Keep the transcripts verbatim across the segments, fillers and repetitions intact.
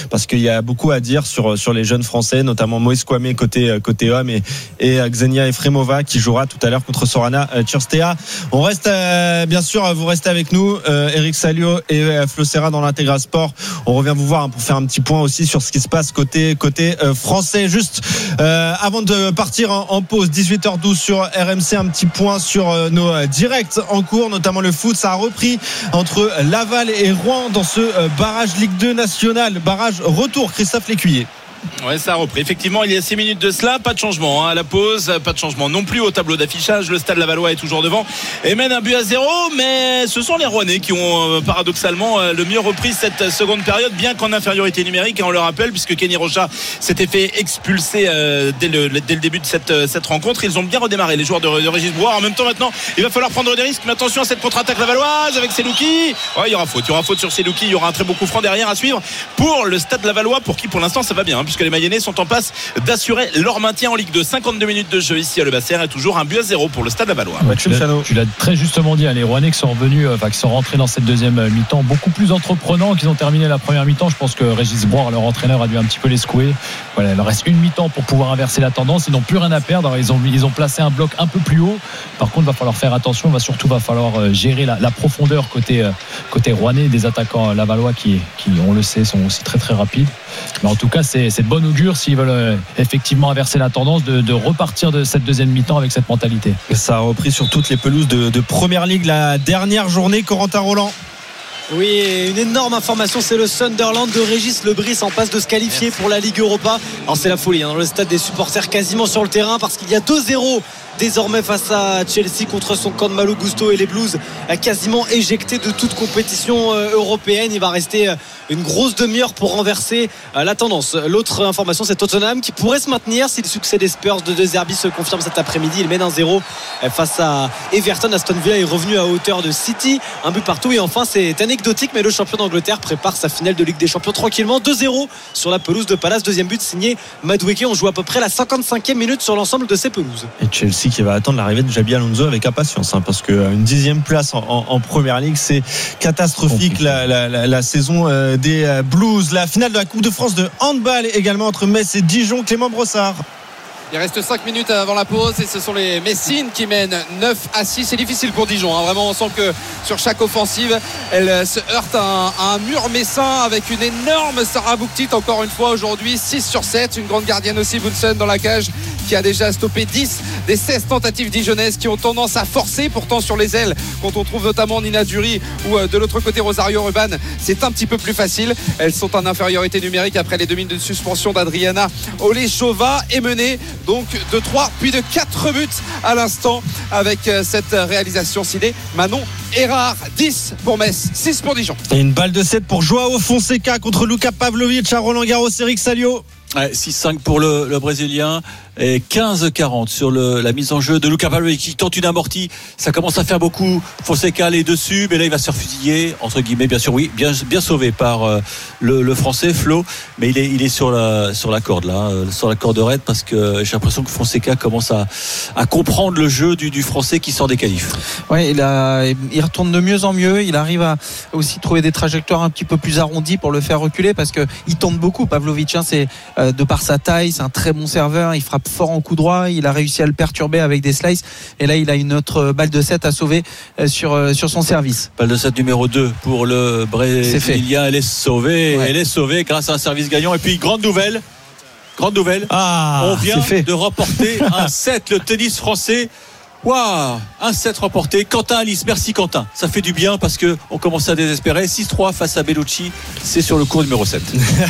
parce qu'il y a beaucoup à dire sur sur les jeunes Français, notamment Moïse Kouamé côté côté homme et et Xenia Efremova qui jouera tout à l'heure contre Sorana Tchurstea. On reste euh, bien sûr, vous restez avec nous, euh, Eric Salio et euh, Flo Serra dans l'Intégral Sport. On revient vous voir hein, pour faire un petit point aussi sur ce qui se passe côté côté euh, français. Juste euh, avant de partir en, en pause, dix-huit heures douze sur R M C, un petit point sur euh, nos euh, directs en cours, notamment le foot. Ça a repris entre Laval et Rouen dans ce euh, barrage Ligue deux national, barrage retour. Christophe Lécuyer. Ouais, ça a repris. Effectivement, il y a six minutes de cela, pas de changement hein, à la pause, pas de changement non plus au tableau d'affichage. Le Stade Lavallois est toujours devant et mène un but à zéro, mais ce sont les Rouennais qui ont euh, paradoxalement euh, le mieux repris cette seconde période, bien qu'en infériorité numérique. Et on le rappelle, puisque Kenny Rocha s'était fait expulser euh, dès, le, dès le début de cette, cette rencontre. Ils ont bien redémarré, les joueurs de, de Régis Brouard. En même temps, maintenant, il va falloir prendre des risques. Mais attention à cette contre-attaque lavalloise avec Selouki. Ouais, il y aura faute, il y aura faute sur Selouki. Il y aura un très beau coup franc derrière à suivre pour le Stade Lavallois, pour qui pour l'instant ça va bien, hein, puisque les Mayennais sont en passe d'assurer leur maintien en Ligue deux. cinquante-deux minutes de jeu ici à Le Basser et toujours un but à zéro pour le Stade Lavallois. Ouais, tu, l'as, tu l'as très justement dit, hein, les Rouennais qui sont revenus, enfin, qui sont rentrés dans cette deuxième mi-temps beaucoup plus entreprenants qu'ils ont terminé la première mi-temps. Je pense que Régis Brouard, leur entraîneur, a dû un petit peu les secouer. Voilà, il leur reste une mi-temps pour pouvoir inverser la tendance. Ils n'ont plus rien à perdre. Ils ont, ils ont placé un bloc un peu plus haut. Par contre, il va falloir faire attention. Il va surtout va falloir gérer la, la profondeur côté, côté Rouennais, des attaquants lavallois qui, qui, on le sait, sont aussi très très rapides. Mais en tout cas, c'est, c'est de bon augure s'ils veulent euh, effectivement inverser la tendance, de, de repartir de cette deuxième mi-temps avec cette mentalité. Et ça a repris sur toutes les pelouses de, de Première Ligue la dernière journée. Corentin Roland. Oui, une énorme information, c'est le Sunderland de Régis Lebris en passe de se qualifier pour la Ligue Europa. Alors c'est la folie hein, dans le stade, des supporters quasiment sur le terrain, parce qu'il y a deux zéro désormais face à Chelsea contre son camp de Malo Gusto, et les Blues quasiment éjectés de toute compétition européenne. Il va rester une grosse demi-heure pour renverser la tendance. L'autre information, c'est Tottenham qui pourrait se maintenir si le succès des Spurs de De Zerbi se confirme cet après-midi. Il mène un zéro face à Everton. Aston Villa est revenu à hauteur de City, un but partout. Et enfin, c'est anecdotique, mais le champion d'Angleterre prépare sa finale de Ligue des Champions tranquillement, deux zéro sur la pelouse de Palace. Deuxième but signé Madueke. On joue à peu près la cinquante-cinquième minute sur l'ensemble de ces pelouses. Et Chelsea qui va attendre l'arrivée de Xabi Alonso avec impatience hein, parce qu'une dixième place en, en, en Première Ligue, c'est catastrophique la, la, la, la saison euh, des euh, Blues. La finale de la Coupe de France de handball également entre Metz et Dijon. Clément Brossard. Il reste cinq minutes avant la pause et ce sont les Messines qui mènent neuf à six. C'est difficile pour Dijon hein. Vraiment, on sent que sur chaque offensive elle se heurte à un, à un mur messin, avec une énorme Sarah Bouktit encore une fois aujourd'hui, six sur sept. Une grande gardienne aussi, Bunsen, dans la cage, qui a déjà stoppé dix des seize tentatives dijonnaises qui ont tendance à forcer. Pourtant sur les ailes, quand on trouve notamment Nina Dury ou de l'autre côté Rosario Ruban, c'est un petit peu plus facile. Elles sont en infériorité numérique après les deux minutes de suspension d'Adriana Oleshova, et menée donc de trois puis de quatre buts à l'instant, avec cette réalisation signée Manon Erard. Dix pour Metz, six pour Dijon. Et une balle de sept pour Joao Fonseca contre Luka Pavlovic à Roland-Garros. Eric Salio. Ouais, six cinq pour le, le Brésilien et quinze quarante sur le, la mise en jeu de Luka Pavlovic qui tente une amortie. Ça commence à faire beaucoup. Fonseca est dessus, mais là il va se faire fusiller, entre guillemets, bien sûr, oui, bien, bien sauvé par euh, le, le Français Flo, mais il est, il est sur la, sur la corde là, euh, sur la corde raide, parce que j'ai l'impression que Fonseca commence à, à comprendre le jeu du, du Français qui sort des qualifs. Ouais, il, a, il retourne de mieux en mieux. Il arrive à aussi trouver des trajectoires un petit peu plus arrondies pour le faire reculer, parce que il tente beaucoup. Pavlovic, hein, c'est euh, de par sa taille, c'est un très bon serveur. Il frappe fort en coup droit. Il a réussi à le perturber avec des slices. Et là, il a une autre balle de sept à sauver sur, sur son service. Balle de sept numéro deux pour le Brésilien. Elle est sauvée. Ouais. Elle est sauvée grâce à un service gagnant. Et puis, grande nouvelle. Grande nouvelle. Ah, on vient de remporter un set, le tennis français. Waouh, un set remporté. Quentin Alice, merci Quentin. Ça fait du bien parce que on commence à désespérer. six trois face à Bellucci, c'est sur le cours numéro sept.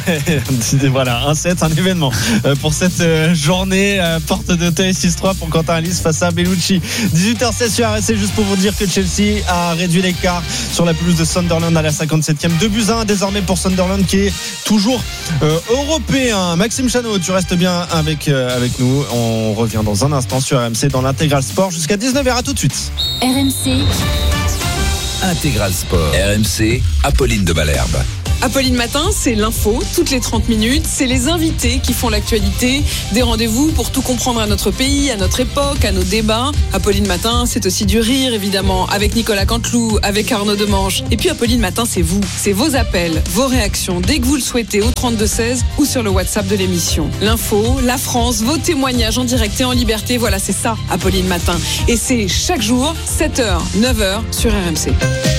Voilà, un set, un événement pour cette journée. Porte de taille six trois pour Quentin Alice face à Bellucci. dix-huit heures seize sur R S C, juste pour vous dire que Chelsea a réduit l'écart sur la pelouse de Sunderland à la cinquante-septième. deux buts à un désormais pour Sunderland, qui est toujours euh, européen. Maxime Chanot, tu restes bien avec, euh, avec nous. On revient dans un instant sur R M C dans l'Intégral Sport jusqu'à dix-neuf heures. À tout de suite. R M C Intégral Sport. R M C, Apolline de Malherbe. Apolline Matin, c'est l'info, toutes les trente minutes. C'est les invités qui font l'actualité. Des rendez-vous pour tout comprendre à notre pays, à notre époque, à nos débats. Apolline Matin, c'est aussi du rire, évidemment, avec Nicolas Canteloup, avec Arnaud Demange. Et puis Apolline Matin, c'est vous. C'est vos appels, vos réactions, dès que vous le souhaitez, au trente-deux seize ou sur le WhatsApp de l'émission. L'info, la France, vos témoignages en direct et en liberté. Voilà, c'est ça, Apolline Matin. Et c'est chaque jour, sept heures, neuf heures, sur R M C.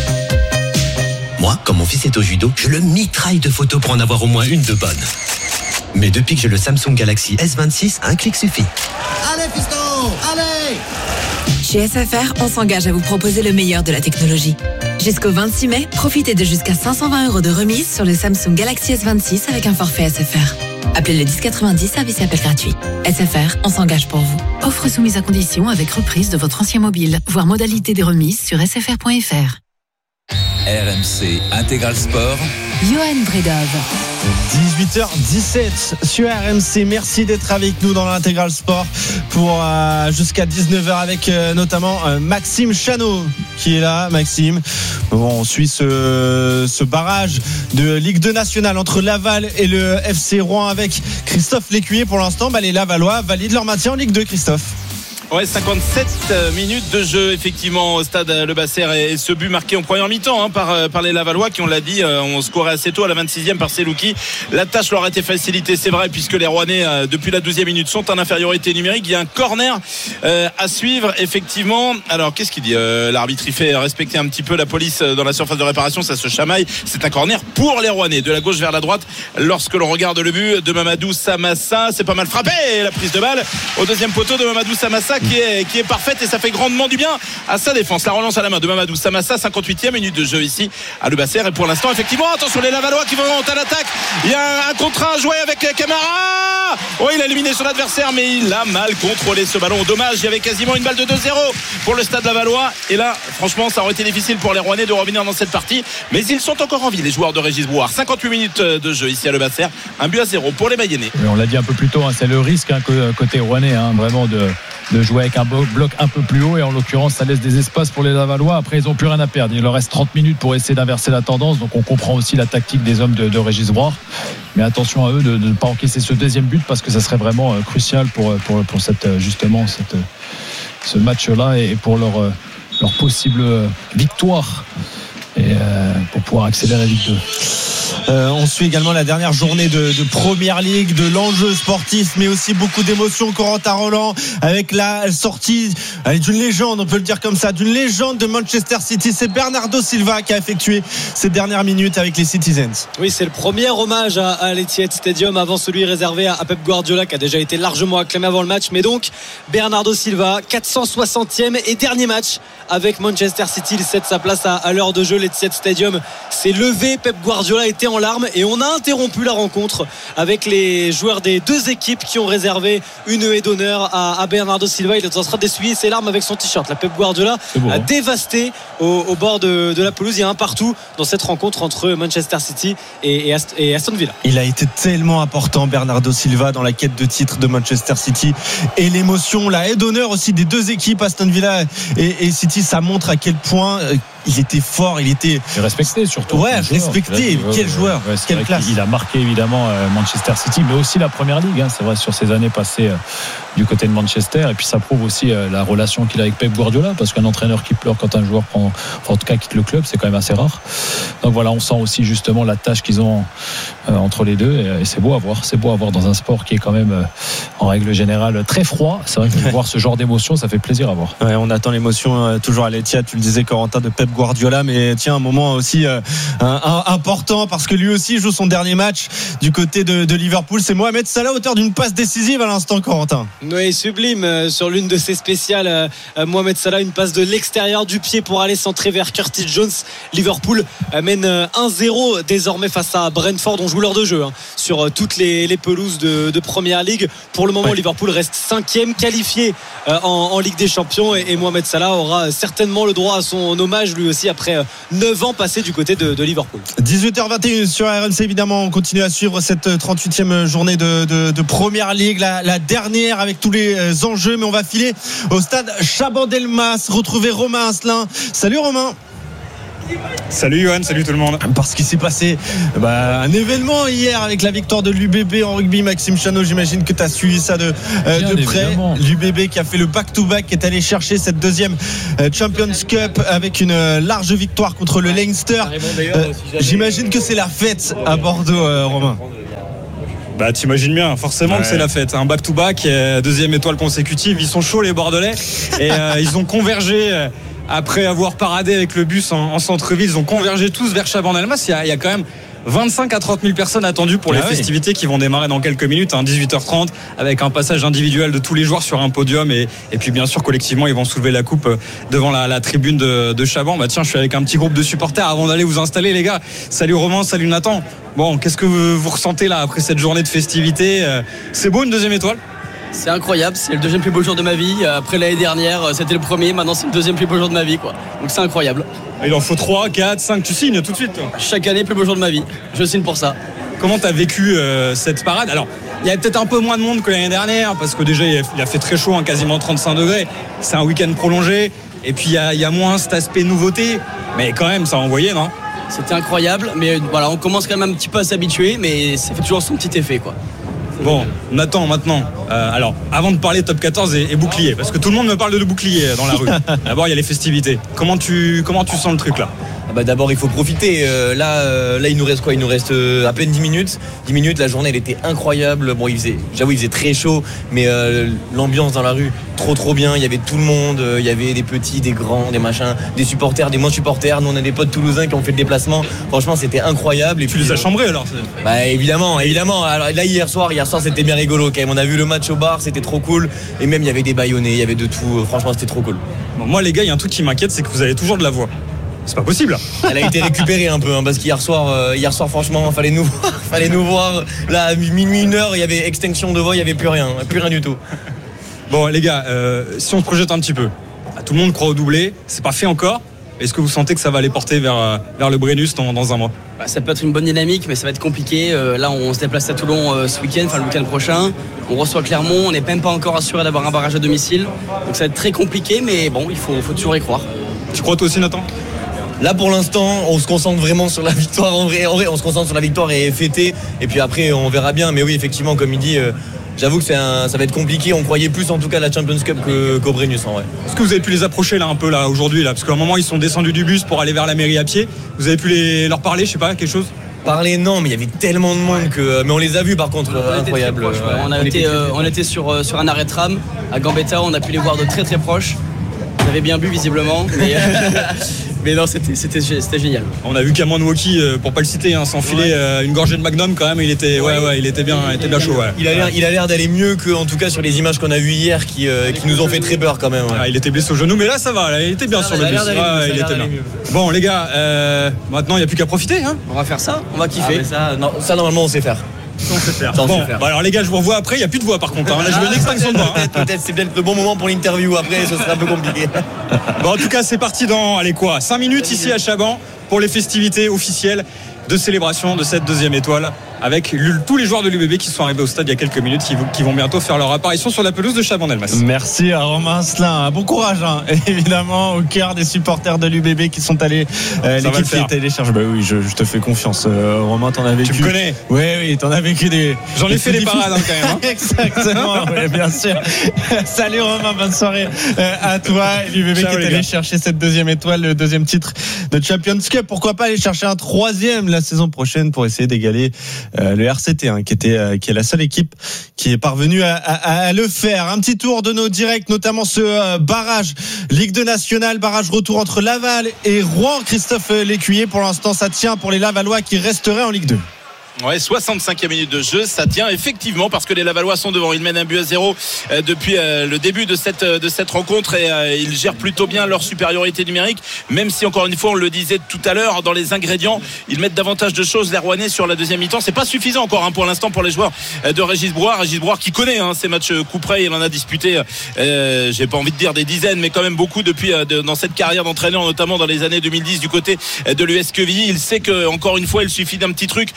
Moi, quand mon fils est au judo, je le mitraille de photos pour en avoir au moins une de bonne. Mais depuis que j'ai le Samsung Galaxy S vingt-six, un clic suffit. Allez, fiston, allez! Chez S F R, on s'engage à vous proposer le meilleur de la technologie. Jusqu'au vingt-six mai, profitez de jusqu'à cinq cent vingt euros de remise sur le Samsung Galaxy S vingt-six avec un forfait S F R. Appelez le dix quatre-vingt-dix, service et appel gratuit. S F R, on s'engage pour vous. Offre soumise à condition avec reprise de votre ancien mobile. Voir modalité des remises sur s f r point f r. R M C Intégral Sport. Johan Bredov. dix-huit heures dix-sept sur R M C. Merci d'être avec nous dans l'Intégral Sport pour euh, jusqu'à dix-neuf heures avec euh, notamment euh, Maxime Chanot qui est là. Maxime, bon, on suit ce, ce barrage de Ligue deux nationale entre Laval et le F C Rouen avec Christophe Lécuyer. Pour l'instant, bah, les Lavallois valident leur maintien en Ligue deux, Christophe. Ouais, cinquante-sept minutes de jeu effectivement au stade Le Basser et ce but marqué en première mi-temps hein, par, par les Lavallois qui, on l'a dit, on scorait assez tôt à la vingt-sixième par Selouki. La tâche leur a été facilitée, c'est vrai, puisque les Rouennais depuis la douzième minute sont en infériorité numérique. Il y a un corner euh, à suivre effectivement. Alors qu'est-ce qu'il dit euh, l'arbitre? Il fait respecter un petit peu la police dans la surface de réparation, ça se chamaille. C'est un corner pour les Rouennais, de la gauche vers la droite. Lorsque l'on regarde le but de Mamadou Samassa, c'est pas mal frappé, la prise de balle au deuxième poteau de Mamadou Samassa qui est, qui est parfaite et ça fait grandement du bien à sa défense. La relance à la main de Mamadou Samassa, cinquante-huitième minute de jeu ici à Le Basser. Et pour l'instant, effectivement, attention les Lavallois qui vont à l'attaque. Il y a un, un contrat à jouer avec Camara. Oh, il a éliminé son adversaire, mais il a mal contrôlé ce ballon. Dommage, il y avait quasiment une balle de deux zéro pour le stade Lavallois. Et là, franchement, ça aurait été difficile pour les Rouennais de revenir dans cette partie. Mais ils sont encore en vie, les joueurs de Régis Brouard. cinquante-huit minutes de jeu ici à Le Basser. Un but à zéro pour les Mayennais. On l'a dit un peu plus tôt, hein, c'est le risque hein, côté Rouennais, hein, vraiment de, de jouer avec un bloc un peu plus haut. Et en l'occurrence, ça laisse des espaces pour les Lavallois. Après, ils n'ont plus rien à perdre. Il leur reste trente minutes pour essayer d'inverser la tendance. Donc, on comprend aussi la tactique des hommes de, de Régis Brouard. Mais attention à eux de ne pas encaisser ce deuxième but parce que ça serait vraiment euh, crucial pour, pour, pour cette, justement cette, ce match-là et pour leur, euh, leur possible victoire et euh, pour pouvoir accélérer Ligue deux. Euh, on suit également la dernière journée de, de Première Ligue, de l'enjeu sportif, mais aussi beaucoup d'émotions. Corentin Roland avec la sortie allez, d'une légende, on peut le dire comme ça, d'une légende de Manchester City. C'est Bernardo Silva qui a effectué ces dernières minutes avec les Citizens. Oui, c'est le premier hommage à, à l'Etihad Stadium avant celui réservé à, à Pep Guardiola qui a déjà été largement acclamé avant le match. Mais donc Bernardo Silva, quatre cent soixantième et dernier match avec Manchester City. Il cède sa place à, à l'heure de jeu. L'Etihad Stadium s'est levé. Pep Guardiola était en larmes et on a interrompu la rencontre avec les joueurs des deux équipes qui ont réservé une haie d'honneur à, à Bernardo Silva. Il est en train d'essuyer ses larmes avec son t-shirt. La Pep Guardiola beau, a hein. dévasté au, au bord de, de la pelouse. Il y a un partout dans cette rencontre entre Manchester City et, et, Ast- et Aston Villa. Il a été tellement important Bernardo Silva dans la quête de titre de Manchester City et l'émotion, la haie d'honneur aussi des deux équipes Aston Villa et, et City, ça montre à quel point euh, il était fort, il était et respecté surtout. Ouais, respecté. Dit, quel joueur, ouais, quelle classe. Il a marqué évidemment Manchester City, mais aussi la Première Ligue. Hein, c'est vrai sur ces années passées euh, du côté de Manchester. Et puis ça prouve aussi euh, la relation qu'il a avec Pep Guardiola, parce qu'un entraîneur qui pleure quand un joueur prend, enfin, en tout cas quitte le club, c'est quand même assez rare. Donc voilà, on sent aussi justement la tâche qu'ils ont euh, entre les deux, et, et c'est beau à voir. C'est beau à voir dans un sport qui est quand même euh, en règle générale très froid. C'est vrai que voir ce genre d'émotion, ça fait plaisir à voir. Ouais, on attend l'émotion euh, toujours à l'Etihad. Tu le disais, Corentin, de Pep Guardiola, mais tiens, un moment aussi euh, un, un, important parce que lui aussi joue son dernier match du côté de, de Liverpool. C'est Mohamed Salah, auteur d'une passe décisive à l'instant, Corentin. Oui, sublime euh, sur l'une de ses spéciales. Euh, Mohamed Salah, une passe de l'extérieur du pied pour aller centrer vers Curtis Jones. Liverpool euh, mène euh, un zéro désormais face à Brentford. On joue l'heure de jeu hein, sur euh, toutes les, les pelouses de, de Première Ligue. Pour le moment, ouais. Liverpool reste cinquième, qualifié euh, en, en Ligue des Champions, et, et Mohamed Salah aura certainement le droit à son hommage lui aussi après euh, neuf ans passés du côté de, de Liverpool. dix-huit heures vingt et un sur R M C, évidemment. On continue à suivre cette trente-huitième journée de, de, de Première Ligue, la, la dernière avec tous les enjeux, mais on va filer au stade Chabandelmas, retrouver Romain Asselin. Salut Romain. Salut Johan, salut tout le monde. Parce qu'il s'est passé bah, un événement hier avec la victoire de l'U B B en rugby. Maxime Chanot, j'imagine que tu as suivi ça de, euh, de près. L'U B B qui a fait le back-to-back, qui est allé chercher cette deuxième euh, Champions Cup avec une euh, large victoire contre le Leinster. Euh, j'imagine que c'est la fête à Bordeaux, euh, Romain. Bah t'imagines bien, forcément ouais. que c'est la fête. Un back-to-back, euh, deuxième étoile consécutive. Ils sont chauds les Bordelais et euh, ils ont convergé. Euh, Après avoir paradé avec le bus en, en centre-ville, ils ont convergé tous vers Chabannes-Delmas. Il y a, il y a quand même vingt-cinq à trente mille personnes attendues pour les ah festivités oui. qui vont démarrer dans quelques minutes, hein, dix-huit heures trente, avec un passage individuel de tous les joueurs sur un podium. Et, et puis bien sûr, collectivement, ils vont soulever la coupe devant la, la tribune de, de Chaban. Bah tiens, je suis avec un petit groupe de supporters avant d'aller vous installer, les gars. Salut Romain, salut Nathan. Bon, qu'est-ce que vous, vous ressentez là après cette journée de festivités? C'est beau, une deuxième étoile? C'est incroyable, c'est le deuxième plus beau jour de ma vie. Après l'année dernière, c'était le premier, maintenant c'est le deuxième plus beau jour de ma vie, quoi. Donc c'est incroyable. Il en faut trois, quatre, cinq, tu signes tout de suite, toi. Chaque année, plus beau jour de ma vie. Je signe pour ça. Comment t'as vécu euh, cette parade? Alors, il y a peut-être un peu moins de monde que l'année dernière, parce que déjà il a fait très chaud, hein, quasiment trente-cinq degrés. C'est un week-end prolongé, et puis il y a, il y a moins cet aspect nouveauté, mais quand même, ça a envoyé, non? C'était incroyable, mais voilà, on commence quand même un petit peu à s'habituer, mais ça fait toujours son petit effet, quoi. Bon, Nathan, maintenant, euh, alors, avant de parler top quatorze et, et bouclier, parce que tout le monde me parle de bouclier dans la rue. D'abord, il y a les festivités. Comment tu, comment tu sens le truc là? Ah bah d'abord il faut profiter, euh, là, euh, là il nous reste quoi? Il nous reste euh, à peine dix minutes. dix minutes, la journée elle était incroyable. Bon, il faisait, j'avoue il faisait très chaud, mais euh, l'ambiance dans la rue trop trop bien. Il y avait tout le monde, euh, il y avait des petits, des grands, des machins, des supporters, des moins supporters. Nous on a des potes toulousains qui ont fait le déplacement. Franchement c'était incroyable. Et tu puis, les as chambrés alors? Bah évidemment, évidemment. Alors là hier soir, hier soir c'était bien rigolo quand même. On a vu le match au bar, c'était trop cool. Et même il y avait des baïonnés, il y avait de tout. Franchement c'était trop cool. Bon, moi les gars, il y a un truc qui m'inquiète, c'est que vous avez toujours de la voix. C'est pas possible. Elle a été récupérée un peu hein, parce qu'hier soir, euh, hier soir franchement, fallait nous voir, fallait nous voir. Là, à minuit une heure, il y avait extinction de voix, il y avait plus rien, plus rien du tout. Bon les gars, euh, si on se projette un petit peu, tout le monde croit au doublé, c'est pas fait encore. Est-ce que vous sentez que ça va aller porter vers, vers le Brennus dans, dans un mois? Bah, ça peut être une bonne dynamique, mais ça va être compliqué. Euh, là, on se déplace à Toulon euh, ce week-end, enfin le week-end prochain. On reçoit Clermont, on n'est même pas encore assuré d'avoir un barrage à domicile. Donc ça va être très compliqué, mais bon, il faut, faut toujours y croire. Tu crois toi aussi, Nathan? Là pour l'instant on se concentre vraiment sur la victoire en vrai, en vrai on se concentre sur la victoire et fêter et puis après on verra bien, mais oui effectivement comme il dit euh, j'avoue que c'est un, ça va être compliqué. On croyait plus en tout cas à la Champions Cup que, qu'au Brennus en vrai. Est-ce que vous avez pu les approcher là un peu là aujourd'hui là, parce qu'à un moment ils sont descendus du bus pour aller vers la mairie à pied, vous avez pu les, leur parler, je sais pas, quelque chose? Parler non, mais il y avait tellement de monde que mais on les a vus par contre, on incroyable. Proche, ouais. On a on été, euh, on était sur, euh, sur un arrêt de tram à Gambetta, on a pu les voir de très très proche. Ils avaient bien bu visiblement, mais, mais non c'était, c'était, c'était génial. On a vu Cameron Woki, pour pas le citer, hein, s'enfiler ouais. une gorgée de Magnum quand même. Il était, ouais, ouais, il était bien, il était bien chaud. Ouais. Il a l'air, il a l'air d'aller mieux que, en tout cas sur les images qu'on a vues hier, qui, euh, qui nous ont fait très peur quand même. Ouais. Ah, il était blessé au genou, mais là ça va, là, il était bien ça, sur le bus. Ouais, il était bien. Bon les gars, euh, maintenant il n'y a plus qu'à profiter. Hein. On va faire ça, on va kiffer. Ah, ça, non, ça normalement on sait faire. On sait faire. Bon, bah alors les gars, je vous revois après. Il n'y a plus de voix par contre. Hein. Là, je veux une extinction de voix. Peut-être, peut-être, c'est peut-être le bon moment pour l'interview. Après, ce sera un peu compliqué. Bon, en tout cas, c'est parti dans, allez quoi, cinq minutes ici à Chaban pour les festivités officielles de célébration de cette deuxième étoile avec tous les joueurs de l'U B B qui sont arrivés au stade il y a quelques minutes, qui, qui vont bientôt faire leur apparition sur la pelouse de Chabannes-Delmas. Merci à Romain Asselin. Bon courage, hein. Évidemment, au cœur des supporters de l'U B B qui sont allés. Euh, l'équipe qui est allée chercher. Bah oui, je, je te fais confiance. Euh, Romain, t'en as vécu. Tu me connais? Oui, oui, t'en as vécu des. J'en ai fait des parades hein, quand même. Hein. Exactement, oui, bien sûr. Salut Romain, bonne soirée euh, à toi. L'U B B Ciao, qui est allé chercher cette deuxième étoile, le deuxième titre de Champions Cup. Pourquoi pas aller chercher un troisième la saison prochaine pour essayer d'égaler euh, le R C T. Qui était, qui est la seule équipe qui est parvenue à, à, à le faire. Un petit tour de nos directs, notamment ce euh, barrage Ligue deux nationale, barrage retour entre Laval et Rouen. Christophe Lécuyer, pour l'instant, ça tient pour les Lavallois qui resteraient en Ligue deux. Ouais, soixante-cinquième minute de jeu, ça tient effectivement parce que les Lavallois sont devant. Ils mènent un but à zéro euh, depuis euh, le début de cette de cette rencontre et euh, ils gèrent plutôt bien leur supériorité numérique. Même si encore une fois, on le disait tout à l'heure, dans les ingrédients, ils mettent davantage de choses les Rouennais sur la deuxième mi-temps. C'est pas suffisant encore hein, pour l'instant pour les joueurs de Régis Brouard. Régis Brouard qui connaît hein, ces matchs coup près, il en a disputé. Euh, j'ai pas envie de dire des dizaines, mais quand même beaucoup depuis euh, de, dans cette carrière d'entraîneur, notamment dans les années deux mille dix du côté de l'U S Quevilly. Il sait que encore une fois, il suffit d'un petit truc euh, sur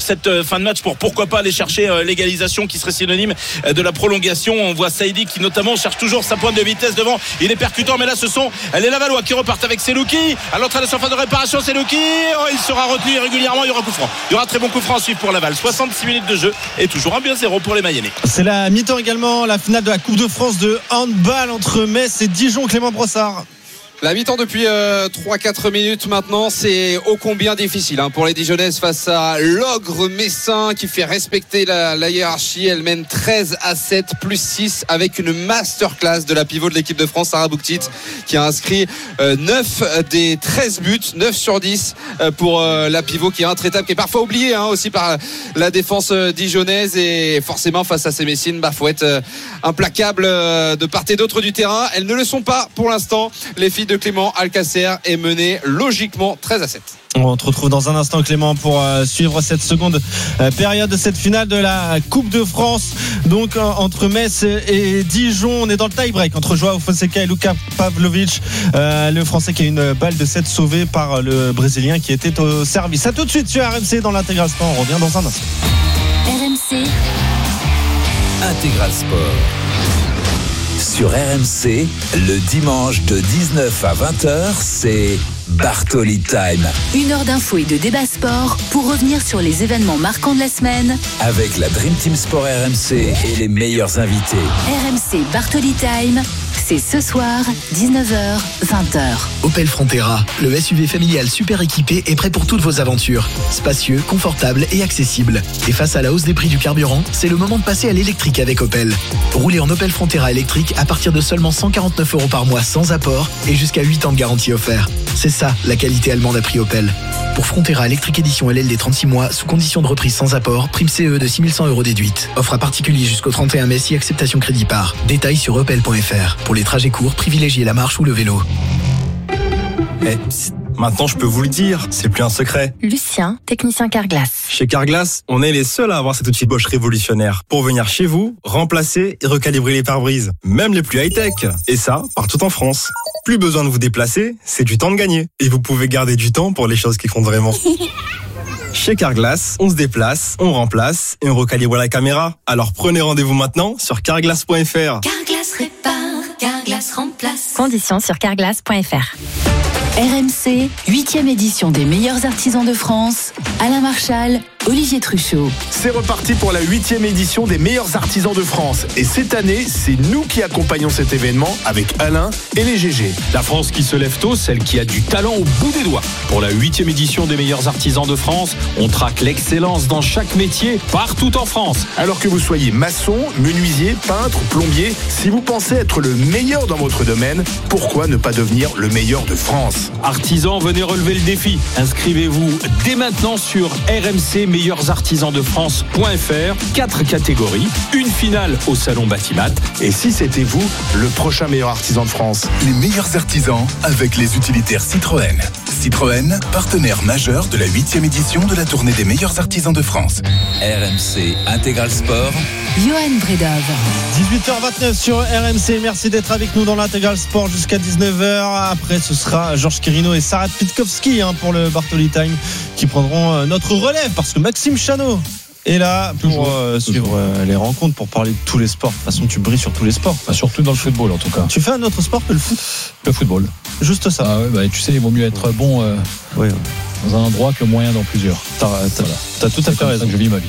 cette fin de match pour pourquoi pas aller chercher l'égalisation qui serait synonyme de la prolongation. On voit Saïdi qui notamment cherche toujours sa pointe de vitesse devant. Il est percutant, mais là ce sont les Lavallois qui repartent avec Selouki à l'entrée de la surface de réparation. Selouki, oh, il sera retenu régulièrement. Il y aura coup franc. Il y aura un très bon coup franc à suivre pour Laval. soixante-six minutes de jeu et toujours un but à zéro pour les Mayennais. C'est la mi-temps également, la finale de la Coupe de France de handball entre Metz et Dijon. Clément Brossard. La mi-temps depuis euh, trois quatre minutes maintenant, c'est ô combien difficile hein, pour les Dijonnaises face à l'ogre messin qui fait respecter la, la hiérarchie. Elle mène treize à sept plus six avec une masterclass de la pivot de l'équipe de France, Sarah Bouktit, qui a inscrit euh, neuf des treize buts, neuf sur dix euh, pour euh, la pivot qui est intraitable, qui est parfois oubliée hein, aussi par la défense euh, dijonnaise. Et forcément face à ces Messines, bah, faut être euh, implacable euh, de part et d'autre du terrain. Elles ne le sont pas pour l'instant. Les filles de Clément Alcacer est mené logiquement treize à sept. On te retrouve dans un instant, Clément, pour euh, suivre cette seconde euh, période de cette finale de la Coupe de France. Donc euh, entre Metz et Dijon, on est dans le tie-break entre Joao Fonseca et Luka Pavlovic, euh, le Français qui a une balle de sept sauvée par le Brésilien qui était au service. À tout de suite sur R M C dans l'Intégral Sport. On revient dans un instant. R M C Intégral Sport. Sur R M C, le dimanche de dix-neuf à vingt heures, c'est Bartoli Time. Une heure d'infos et de débat sport pour revenir sur les événements marquants de la semaine. Avec la Dream Team Sport R M C et les meilleurs invités. R M C Bartoli Time, c'est ce soir, dix-neuf heures, vingt heures. Opel Frontera, le S U V familial super équipé est prêt pour toutes vos aventures. Spacieux, confortable et accessible. Et face à la hausse des prix du carburant, c'est le moment de passer à l'électrique avec Opel. Roulez en Opel Frontera électrique à partir de seulement cent quarante-neuf euros par mois sans apport et jusqu'à huit ans de garantie offert. C'est ça, la qualité allemande à prix Opel. Pour Frontera électrique édition L L D trente-six mois, sous condition de reprise sans apport, prime C E de six mille cent euros déduite. Offre à particulier jusqu'au trente et un mai si acceptation crédit par. Détails sur opel point f r. Pour les trajets courts, privilégiez la marche ou le vélo. Eh, psst, maintenant je peux vous le dire, c'est plus un secret. Lucien, technicien Carglass. Chez Carglass, on est les seuls à avoir cet outil Bosch révolutionnaire pour venir chez vous, remplacer et recalibrer les pare-brises, même les plus high-tech. Et ça, partout en France. Plus besoin de vous déplacer, c'est du temps de gagner. Et vous pouvez garder du temps pour les choses qui comptent vraiment. Chez Carglass, on se déplace, on remplace et on recalibre la caméra. Alors prenez rendez-vous maintenant sur carglass point f r. Carglass répare, Carglass remplace. Conditions sur carglass point f r. R M C, huitième édition des meilleurs artisans de France. Alain Marchal, Olivier Truchot. C'est reparti pour la huitième édition des meilleurs artisans de France. Et cette année, c'est nous qui accompagnons cet événement avec Alain et les G G. La France qui se lève tôt, celle qui a du talent au bout des doigts. Pour la huitième édition des meilleurs artisans de France, on traque l'excellence dans chaque métier, partout en France. Alors que vous soyez maçon, menuisier, peintre, plombier, si vous pensez être le meilleur dans votre domaine, pourquoi ne pas devenir le meilleur de France ? Artisans, venez relever le défi. Inscrivez-vous dès maintenant sur R M C meilleurs artisans de France point f r. Quatre catégories, une finale au salon Batimat. Et si c'était vous, le prochain meilleur artisan de France? Les meilleurs artisans avec les utilitaires Citroën. Citroën, partenaire majeur de la huitième édition de la tournée des meilleurs artisans de France. R M C Intégral Sport. Johan Bredov. dix-huit heures vingt-neuf sur R M C. Merci d'être avec nous dans l'Intégral Sport jusqu'à dix-neuf heures. Après, ce sera Georges Quirino et Sarah Pitkowski hein, pour le Bartoli Time qui prendront notre relève parce que Maxime Chanot est là pour euh, suivre euh, les rencontres, pour parler de tous les sports. De toute façon, tu brilles sur tous les sports. Enfin, surtout dans le football, en tout cas. Tu fais un autre sport que le foot? Le football. Juste ça. Ah ouais, bah, tu sais, il vaut mieux être bon euh, ouais. dans un endroit que moyen dans plusieurs. T'as, t'as, voilà. t'as tout à fait raison. Je vis ma vie.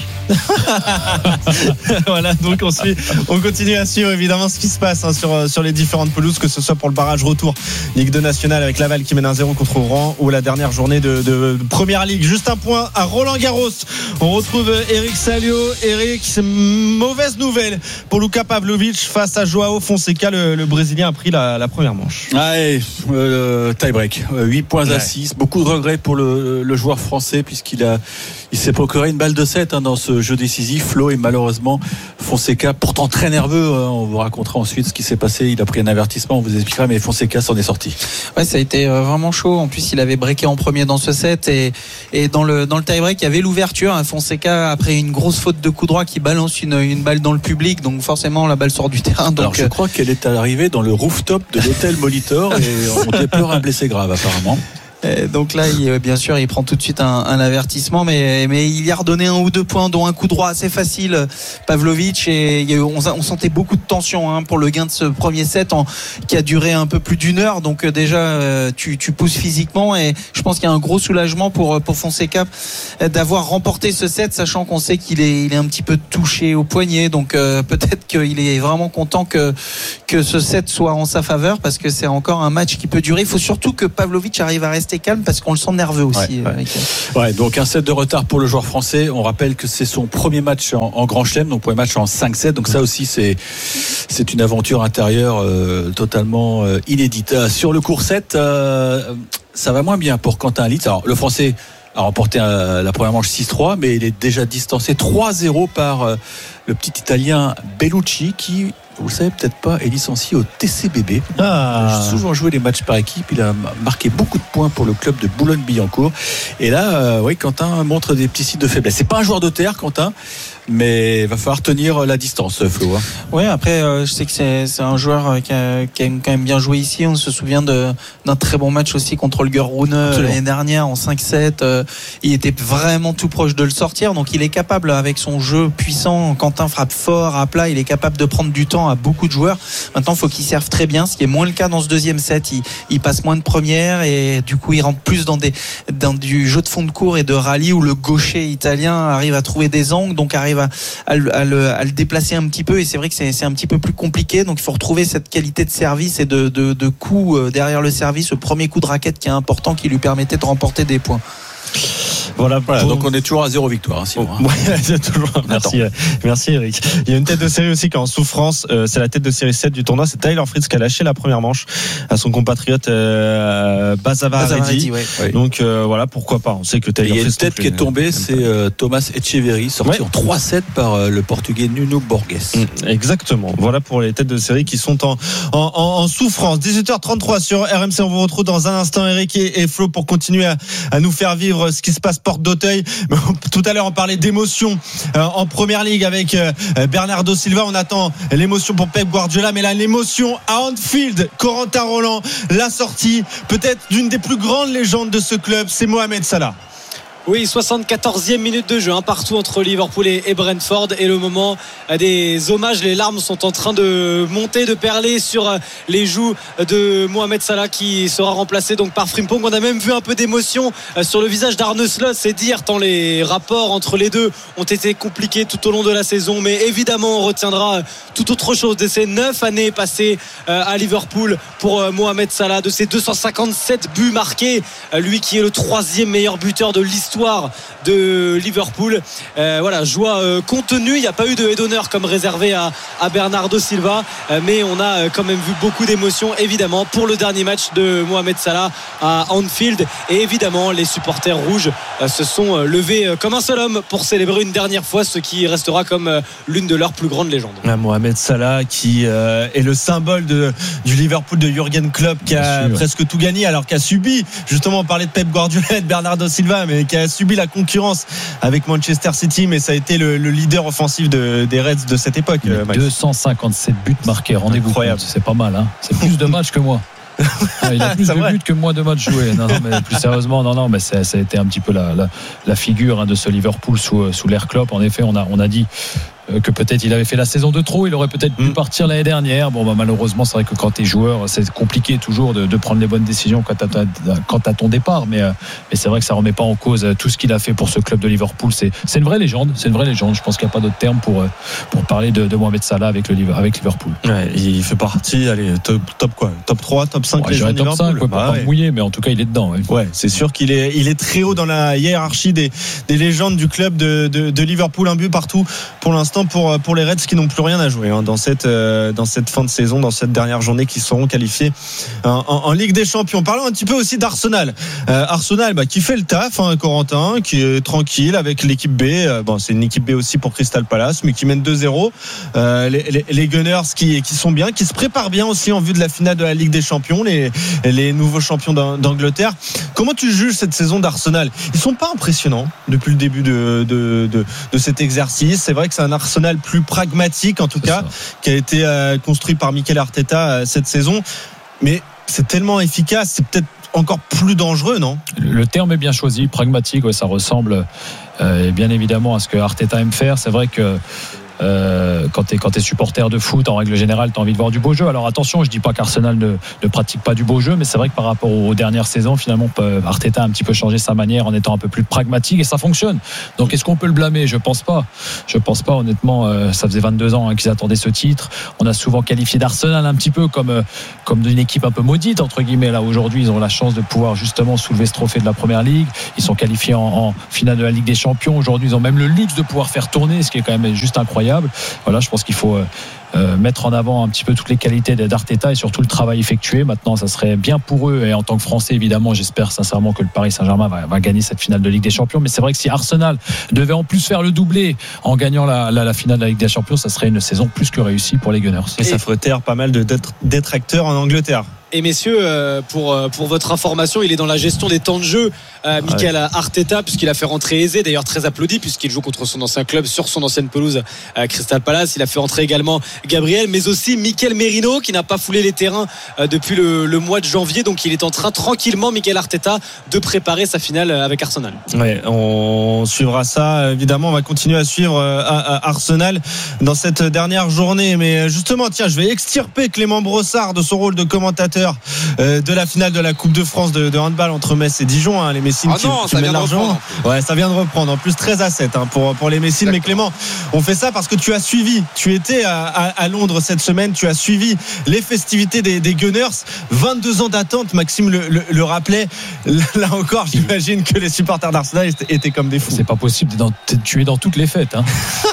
Voilà, donc on, suit, on continue à suivre évidemment ce qui se passe hein, sur, sur les différentes pelouses, que ce soit pour le barrage retour Ligue deux nationale avec Laval qui mène un zéro contre Rouen ou la dernière journée de, de, de Première Ligue. Juste un point à Roland-Garros. On retrouve Eric Salio. Eric, c'est mauvaise nouvelle pour Luka Pavlovic face à Joao Fonseca. Le, le Brésilien a pris la, la première manche. Ouais, euh, tie-break. huit points à six. Beaucoup de regrets pour le, le joueur français puisqu'il a, il s'est procuré une balle de sept hein, dans ce jeu décisif. Flo et malheureusement Fonseca, pourtant très nerveux, hein, on vous racontera ensuite ce qui s'est passé. Il a pris un avertissement, on vous expliquera, mais Fonseca s'en est sorti. Ouais, ça a été vraiment chaud. En plus, il avait breaké en premier dans ce set et, et dans le dans le tie-break, il y avait l'ouverture. Fonseca après une grosse faute de coup droit qui balance une une balle dans le public, donc forcément la balle sort du terrain. Donc alors je crois qu'elle est arrivée dans le rooftop de l'hôtel Molitor et on était peur un blessé grave apparemment. Et donc là, il, bien sûr, il prend tout de suite un, un avertissement, mais, mais il y a redonné un ou deux points, dont un coup droit assez facile, Pavlovic. Et il y a eu, on, on sentait beaucoup de tension hein, pour le gain de ce premier set en, qui a duré un peu plus d'une heure. Donc déjà, tu, tu pousses physiquement, et je pense qu'il y a un gros soulagement pour, pour Fonseca d'avoir remporté ce set, sachant qu'on sait qu'il est, il est un petit peu touché au poignet. Donc euh, peut-être qu'il est vraiment content que, que ce set soit en sa faveur, parce que c'est encore un match qui peut durer. Il faut surtout que Pavlovic arrive à rester calme, parce qu'on le sent nerveux aussi. Ouais, ouais. ouais, donc un set de retard pour le joueur français. On rappelle que c'est son premier match en, en Grand Chelem, donc premier match en cinq sept. Donc ça aussi, c'est, c'est une aventure intérieure euh, totalement euh, inédite. Euh, sur le court set, euh, ça va moins bien pour Quentin Litz. Alors le français a remporté euh, la première manche six trois, mais il est déjà distancé trois zéro par euh, le petit Italien Bellucci, qui, vous le savez peut-être pas, est licencié au T C B B. Ah. Il a souvent joué les matchs par équipe. Il a marqué beaucoup de points pour le club de Boulogne-Billancourt. Et là, euh, oui, Quentin montre des petits signes de faiblesse. C'est pas un joueur de terre, Quentin, mais il va falloir tenir la distance, Flo. Hein. Oui, après, euh, je sais que c'est, c'est un joueur qui a, qui a quand même bien joué ici. On se souvient de, d'un très bon match aussi contre le Rune l'année dernière en cinq sept. Euh, il était vraiment tout proche de le sortir. Donc il est capable, avec son jeu puissant, Quentin frappe fort, à plat, il est capable de prendre du temps à beaucoup de joueurs. Maintenant, il faut qu'il serve très bien, ce qui est moins le cas dans ce deuxième set. Il, il passe moins de première, et du coup, il rentre plus dans, des, dans du jeu de fond de cours et de rallye, où le gaucher italien arrive à trouver des angles, donc arrive à, à, le, à, le, à le déplacer un petit peu. Et c'est vrai que c'est, c'est un petit peu plus compliqué. Donc il faut retrouver cette qualité de service et de, de, de coup derrière le service, le premier coup de raquette qui est important, qui lui permettait de remporter des points. Voilà, voilà donc on est toujours à zéro victoire. Hein, sinon, hein. Ouais, toujours. Merci, euh, merci Eric. Il y a une tête de série aussi qui est en souffrance. Euh, c'est la tête de série sept du tournoi. C'est Tyler Fritz qui a lâché la première manche à son compatriote euh, Bazavaredi. Ouais. Ouais. Donc euh, voilà, pourquoi pas. On sait que Tyler Fritz. Il y a une tête qui est tombée, c'est euh, Thomas Etcheverry, sorti ouais. en trois sept par euh, le Portugais Nuno Borges. Mmh, exactement. Voilà pour les têtes de série qui sont en, en, en, en souffrance. dix-huit heures trente-trois sur R M C. On vous retrouve dans un instant, Eric et, et Flo, pour continuer à, à nous faire vivre ce qui se passe porte d'Auteuil. Tout à l'heure on parlait d'émotion euh, en première ligue avec euh, Bernardo Silva. On attend l'émotion pour Pep Guardiola, mais là l'émotion à Anfield, Corentin Roland, la sortie peut-être d'une des plus grandes légendes de ce club, c'est Mohamed Salah. Oui, soixante-quatorzième minute de jeu, hein, partout entre Liverpool et, et Brentford, et le moment des hommages, les larmes sont en train de monter, de perler sur les joues de Mohamed Salah, qui sera remplacé donc par Frimpong. On a même vu un peu d'émotion sur le visage d'Arne Slot, c'est dire tant les rapports entre les deux ont été compliqués tout au long de la saison, mais évidemment on retiendra tout autre chose de ces neuf années passées à Liverpool pour Mohamed Salah, de ses deux cent cinquante-sept buts marqués, lui qui est le troisième meilleur buteur de l'histoire de Liverpool. Euh, voilà, joie euh, contenue. Il n'y a pas eu de head d'honneur comme réservé à, à Bernardo Silva, euh, mais on a euh, quand même vu beaucoup d'émotions, évidemment, pour le dernier match de Mohamed Salah à Anfield. Et évidemment, les supporters rouges euh, se sont euh, levés euh, comme un seul homme pour célébrer une dernière fois ce qui restera comme euh, l'une de leurs plus grandes légendes. Ah, Mohamed Salah qui euh, est le symbole de, du Liverpool de Jürgen Klopp, qui a presque tout gagné, alors qu'a subi, justement on parlait de Pep Guardiola et de Bernardo Silva, mais qui a subi la concurrence avec Manchester City, mais ça a été le, le leader offensif de, des Reds de cette époque. deux cent cinquantesept buts marqués, rendez-vous compte, c'est pas mal, hein. C'est plus de matchs que moi. Ah, il a plus de vrai. buts que moi de matchs joués. Non, non, mais plus sérieusement, non, non, mais ça, ça a été un petit peu la, la, la figure hein, de ce Liverpool sous, sous l'ère Klopp. En effet, on a, on a dit que peut-être il avait fait la saison de trop, il aurait peut-être pu mmh. partir l'année dernière. Bon, bah, malheureusement, c'est vrai que quand t'es joueur, c'est compliqué toujours de, de prendre les bonnes décisions quand t'as, quand t'as ton départ, mais, mais c'est vrai que ça remet pas en cause tout ce qu'il a fait pour ce club de Liverpool. C'est, c'est une vraie légende, c'est une vraie légende. Je pense qu'il n'y a pas d'autre terme pour, pour parler de, de Mohamed Salah avec, le, avec Liverpool. Ouais, il fait partie, allez, top, top quoi, top trois, top cinq, ouais, légendes top Liverpool. cinq, ouais, bah, pas ouais. mouillé, mais en tout cas, il est dedans. Ouais, ouais c'est sûr qu'il est, il est très haut dans la hiérarchie des, des légendes du club de, de, de Liverpool. Un but partout pour l'instant pour, pour les Reds, qui n'ont plus rien à jouer hein, dans cette euh, dans cette fin de saison, dans cette dernière journée, qui seront qualifiés en, en, en Ligue des Champions. Parlons un petit peu aussi d'Arsenal. Euh, Arsenal, bah, qui fait le taf, hein, Corentin, qui est tranquille avec l'équipe B. Euh, bon, c'est une équipe B aussi pour Crystal Palace, mais qui mène deux zéro. Euh, les, les, les Gunners qui qui sont bien, qui se préparent bien aussi en vue de la finale de la Ligue des Champions, les les nouveaux champions d'Angleterre. Comment tu juges cette saison d'Arsenal? Ils sont pas impressionnants depuis le début de de de, de cet exercice. C'est vrai que c'est un Arsenal plus pragmatique en tout c'est cas ça. Qui a été euh, construit par Mikel Arteta euh, cette saison, mais c'est tellement efficace, c'est peut-être encore plus dangereux, non ? Le terme est bien choisi, pragmatique, ouais, ça ressemble euh, bien évidemment à ce que Arteta aime faire. C'est vrai que Euh, quand tu es quand t'es supporter de foot, en règle générale, tu as envie de voir du beau jeu. Alors attention, je dis pas qu'Arsenal ne, ne pratique pas du beau jeu, mais c'est vrai que par rapport aux dernières saisons, finalement, Arteta a un petit peu changé sa manière en étant un peu plus pragmatique et ça fonctionne. Donc est-ce qu'on peut le blâmer ? Je pense pas. Je pense pas, honnêtement. Euh, ça faisait vingt-deux ans hein, qu'ils attendaient ce titre. On a souvent qualifié d'Arsenal un petit peu comme, euh, comme d'une équipe un peu maudite, entre guillemets. Là, aujourd'hui, ils ont la chance de pouvoir justement soulever ce trophée de la Première Ligue. Ils sont qualifiés en, en finale de la Ligue des Champions. Aujourd'hui, ils ont même le luxe de pouvoir faire tourner, ce qui est quand même juste incroyable. Voilà, je pense qu'il faut euh, mettre en avant un petit peu toutes les qualités d'Arteta et surtout le travail effectué. Maintenant, ça serait bien pour eux et en tant que Français, évidemment, j'espère sincèrement que le Paris Saint-Germain va, va gagner cette finale de Ligue des Champions. Mais c'est vrai que si Arsenal devait en plus faire le doublé en gagnant la, la, la finale de la Ligue des Champions, ça serait une saison plus que réussie pour les Gunners. Et ça ferait taire pas mal de détracteurs en Angleterre. Et messieurs, pour, pour votre information, il est dans la gestion des temps de jeu, euh, Mikel ouais. Arteta, puisqu'il a fait rentrer Eze, d'ailleurs très applaudi, puisqu'il joue contre son ancien club sur son ancienne pelouse à Crystal Palace. Il a fait rentrer également Gabriel, mais aussi Mikel Merino, qui n'a pas foulé les terrains depuis le, le mois de janvier. Donc il est en train tranquillement, Mikel Arteta, de préparer sa finale avec Arsenal. Ouais, on suivra ça, évidemment. On va continuer à suivre Arsenal dans cette dernière journée. Mais justement, tiens, je vais extirper Clément Brossard de son rôle de commentateur de la finale de la Coupe de France de, de handball entre Metz et Dijon, hein, les Messines ah qui, non, qui ça mènent vient largement. Ouais, ça vient de reprendre. En plus, treize à sept hein, pour, pour les Messines. Mais Clément, on fait ça parce que tu as suivi, tu étais à, à, à Londres cette semaine, tu as suivi les festivités des, des Gunners. vingt-deux ans d'attente, Maxime le, le, le rappelait. Là encore, j'imagine que les supporters d'Arsenal étaient comme des fous. C'est pas possible, tu es dans toutes les fêtes. Hein.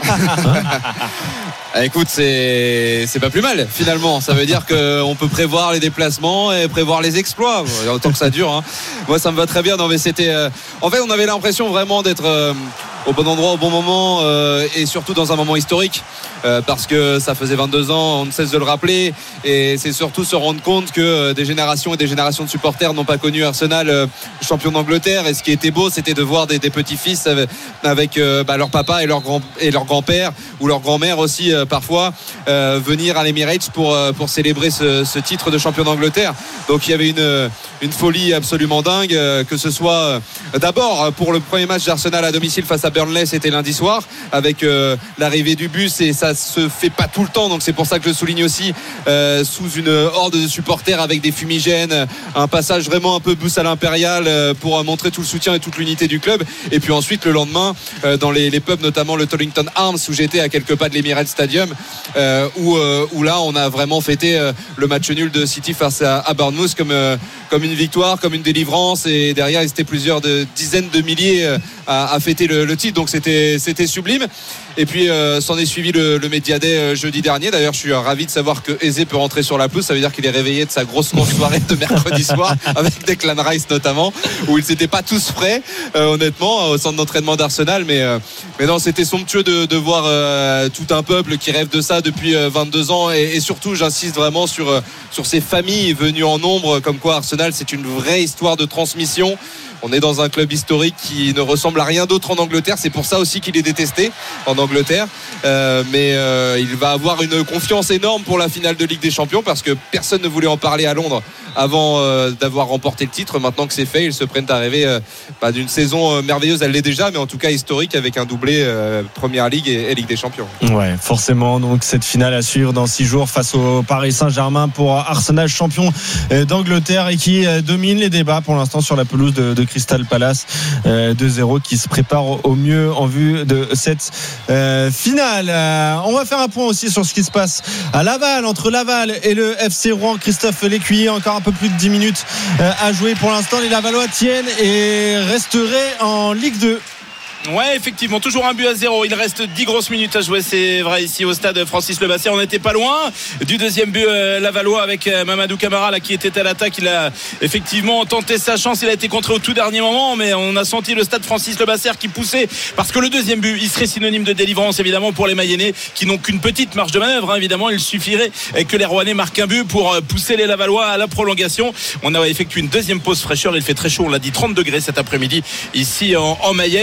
Écoute, c'est c'est pas plus mal finalement. Ça veut dire qu'on peut prévoir les déplacements et prévoir les exploits. Autant que ça dure. Hein. Moi, ça me va très bien. Non, mais c'était. Euh... En fait, on avait l'impression vraiment d'être euh, au bon endroit, au bon moment, euh, et surtout dans un moment historique. Euh, parce que ça faisait vingt-deux ans, on ne cesse de le rappeler, et c'est surtout se rendre compte que euh, des générations et des générations de supporters n'ont pas connu Arsenal euh, champion d'Angleterre. Et ce qui était beau, c'était de voir des, des petits-fils avec, avec euh, bah, leur papa et leur grand et leur grand-père ou leur grand-mère aussi euh, parfois euh, venir à l'Emirates pour euh, pour célébrer ce, ce titre de champion d'Angleterre. Donc il y avait une une folie absolument dingue, euh, que ce soit euh, d'abord pour le premier match d'Arsenal à domicile face à Burnley, c'était lundi soir avec euh, l'arrivée du bus, et ça se fait pas tout le temps, donc c'est pour ça que je le souligne aussi, euh, sous une horde de supporters avec des fumigènes, un passage vraiment un peu bus à l'impérial euh, pour montrer tout le soutien et toute l'unité du club. Et puis ensuite le lendemain euh, dans les, les pubs, notamment le Tollington Arms où j'étais à quelques pas de l'Emirates Stadium, euh, où, euh, où là on a vraiment fêté euh, le match nul de City face à, à Bournemouth comme, euh, comme une victoire, comme une délivrance, et derrière il étaient plusieurs de, dizaines de milliers euh, à, à fêter le, le titre, donc c'était, c'était sublime. Et puis euh, s'en est suivi le, le Media Day euh, jeudi dernier. D'ailleurs, je suis euh, ravi de savoir que Eze peut rentrer sur la pelouse. Ça veut dire qu'il est réveillé de sa grosse grosse soirée de mercredi soir avec Declan Rice notamment, où ils n'étaient pas tous prêts, euh, honnêtement, au centre d'entraînement d'Arsenal. Mais euh, mais non, c'était somptueux de, de voir euh, tout un peuple qui rêve de ça depuis euh, vingt-deux ans, et, et surtout, j'insiste vraiment sur euh, sur ces familles venues en nombre. Comme quoi, Arsenal, c'est une vraie histoire de transmission. On est dans un club historique qui ne ressemble à rien d'autre en Angleterre. C'est pour ça aussi qu'il est détesté en Angleterre. Euh, mais euh, il va avoir une confiance énorme pour la finale de Ligue des Champions, parce que personne ne voulait en parler à Londres avant euh, d'avoir remporté le titre. Maintenant que c'est fait, ils se prennent à rêver euh, bah, d'une saison euh, merveilleuse. Elle l'est déjà, mais en tout cas historique, avec un doublé euh, Première Ligue et, et Ligue des Champions. Ouais, forcément. Donc cette finale à suivre dans six jours face au Paris Saint-Germain pour Arsenal, champion d'Angleterre, et qui domine les débats pour l'instant sur la pelouse de, de Crystal Palace. euh, deux zéro qui se prépare au mieux en vue de cette euh, finale. Euh, on va faire un point aussi sur ce qui se passe à Laval, entre Laval et le F C Rouen. Christophe Lécuyer, encore un peu plus de dix minutes euh, à jouer pour l'instant. Les Lavallois tiennent et resteraient en Ligue deux. Ouais, effectivement, toujours un but à zéro. Il reste dix grosses minutes à jouer, c'est vrai, ici au stade Francis Lebasset. On n'était pas loin du deuxième but euh, lavallois avec euh, Mamadou Camara là, qui était à l'attaque. Il a effectivement tenté sa chance. Il a été contré au tout dernier moment, mais on a senti le stade Francis Lebasset qui poussait, parce que le deuxième but, il serait synonyme de délivrance évidemment pour les Mayennais, qui n'ont qu'une petite marge de manœuvre. Hein, évidemment, il suffirait que les Rouennais marquent un but pour pousser les Lavallois à la prolongation. On a effectué une deuxième pause fraîcheur. Il fait très chaud, on l'a dit, trente degrés cet après-midi ici en, en Mayenne. Tout reste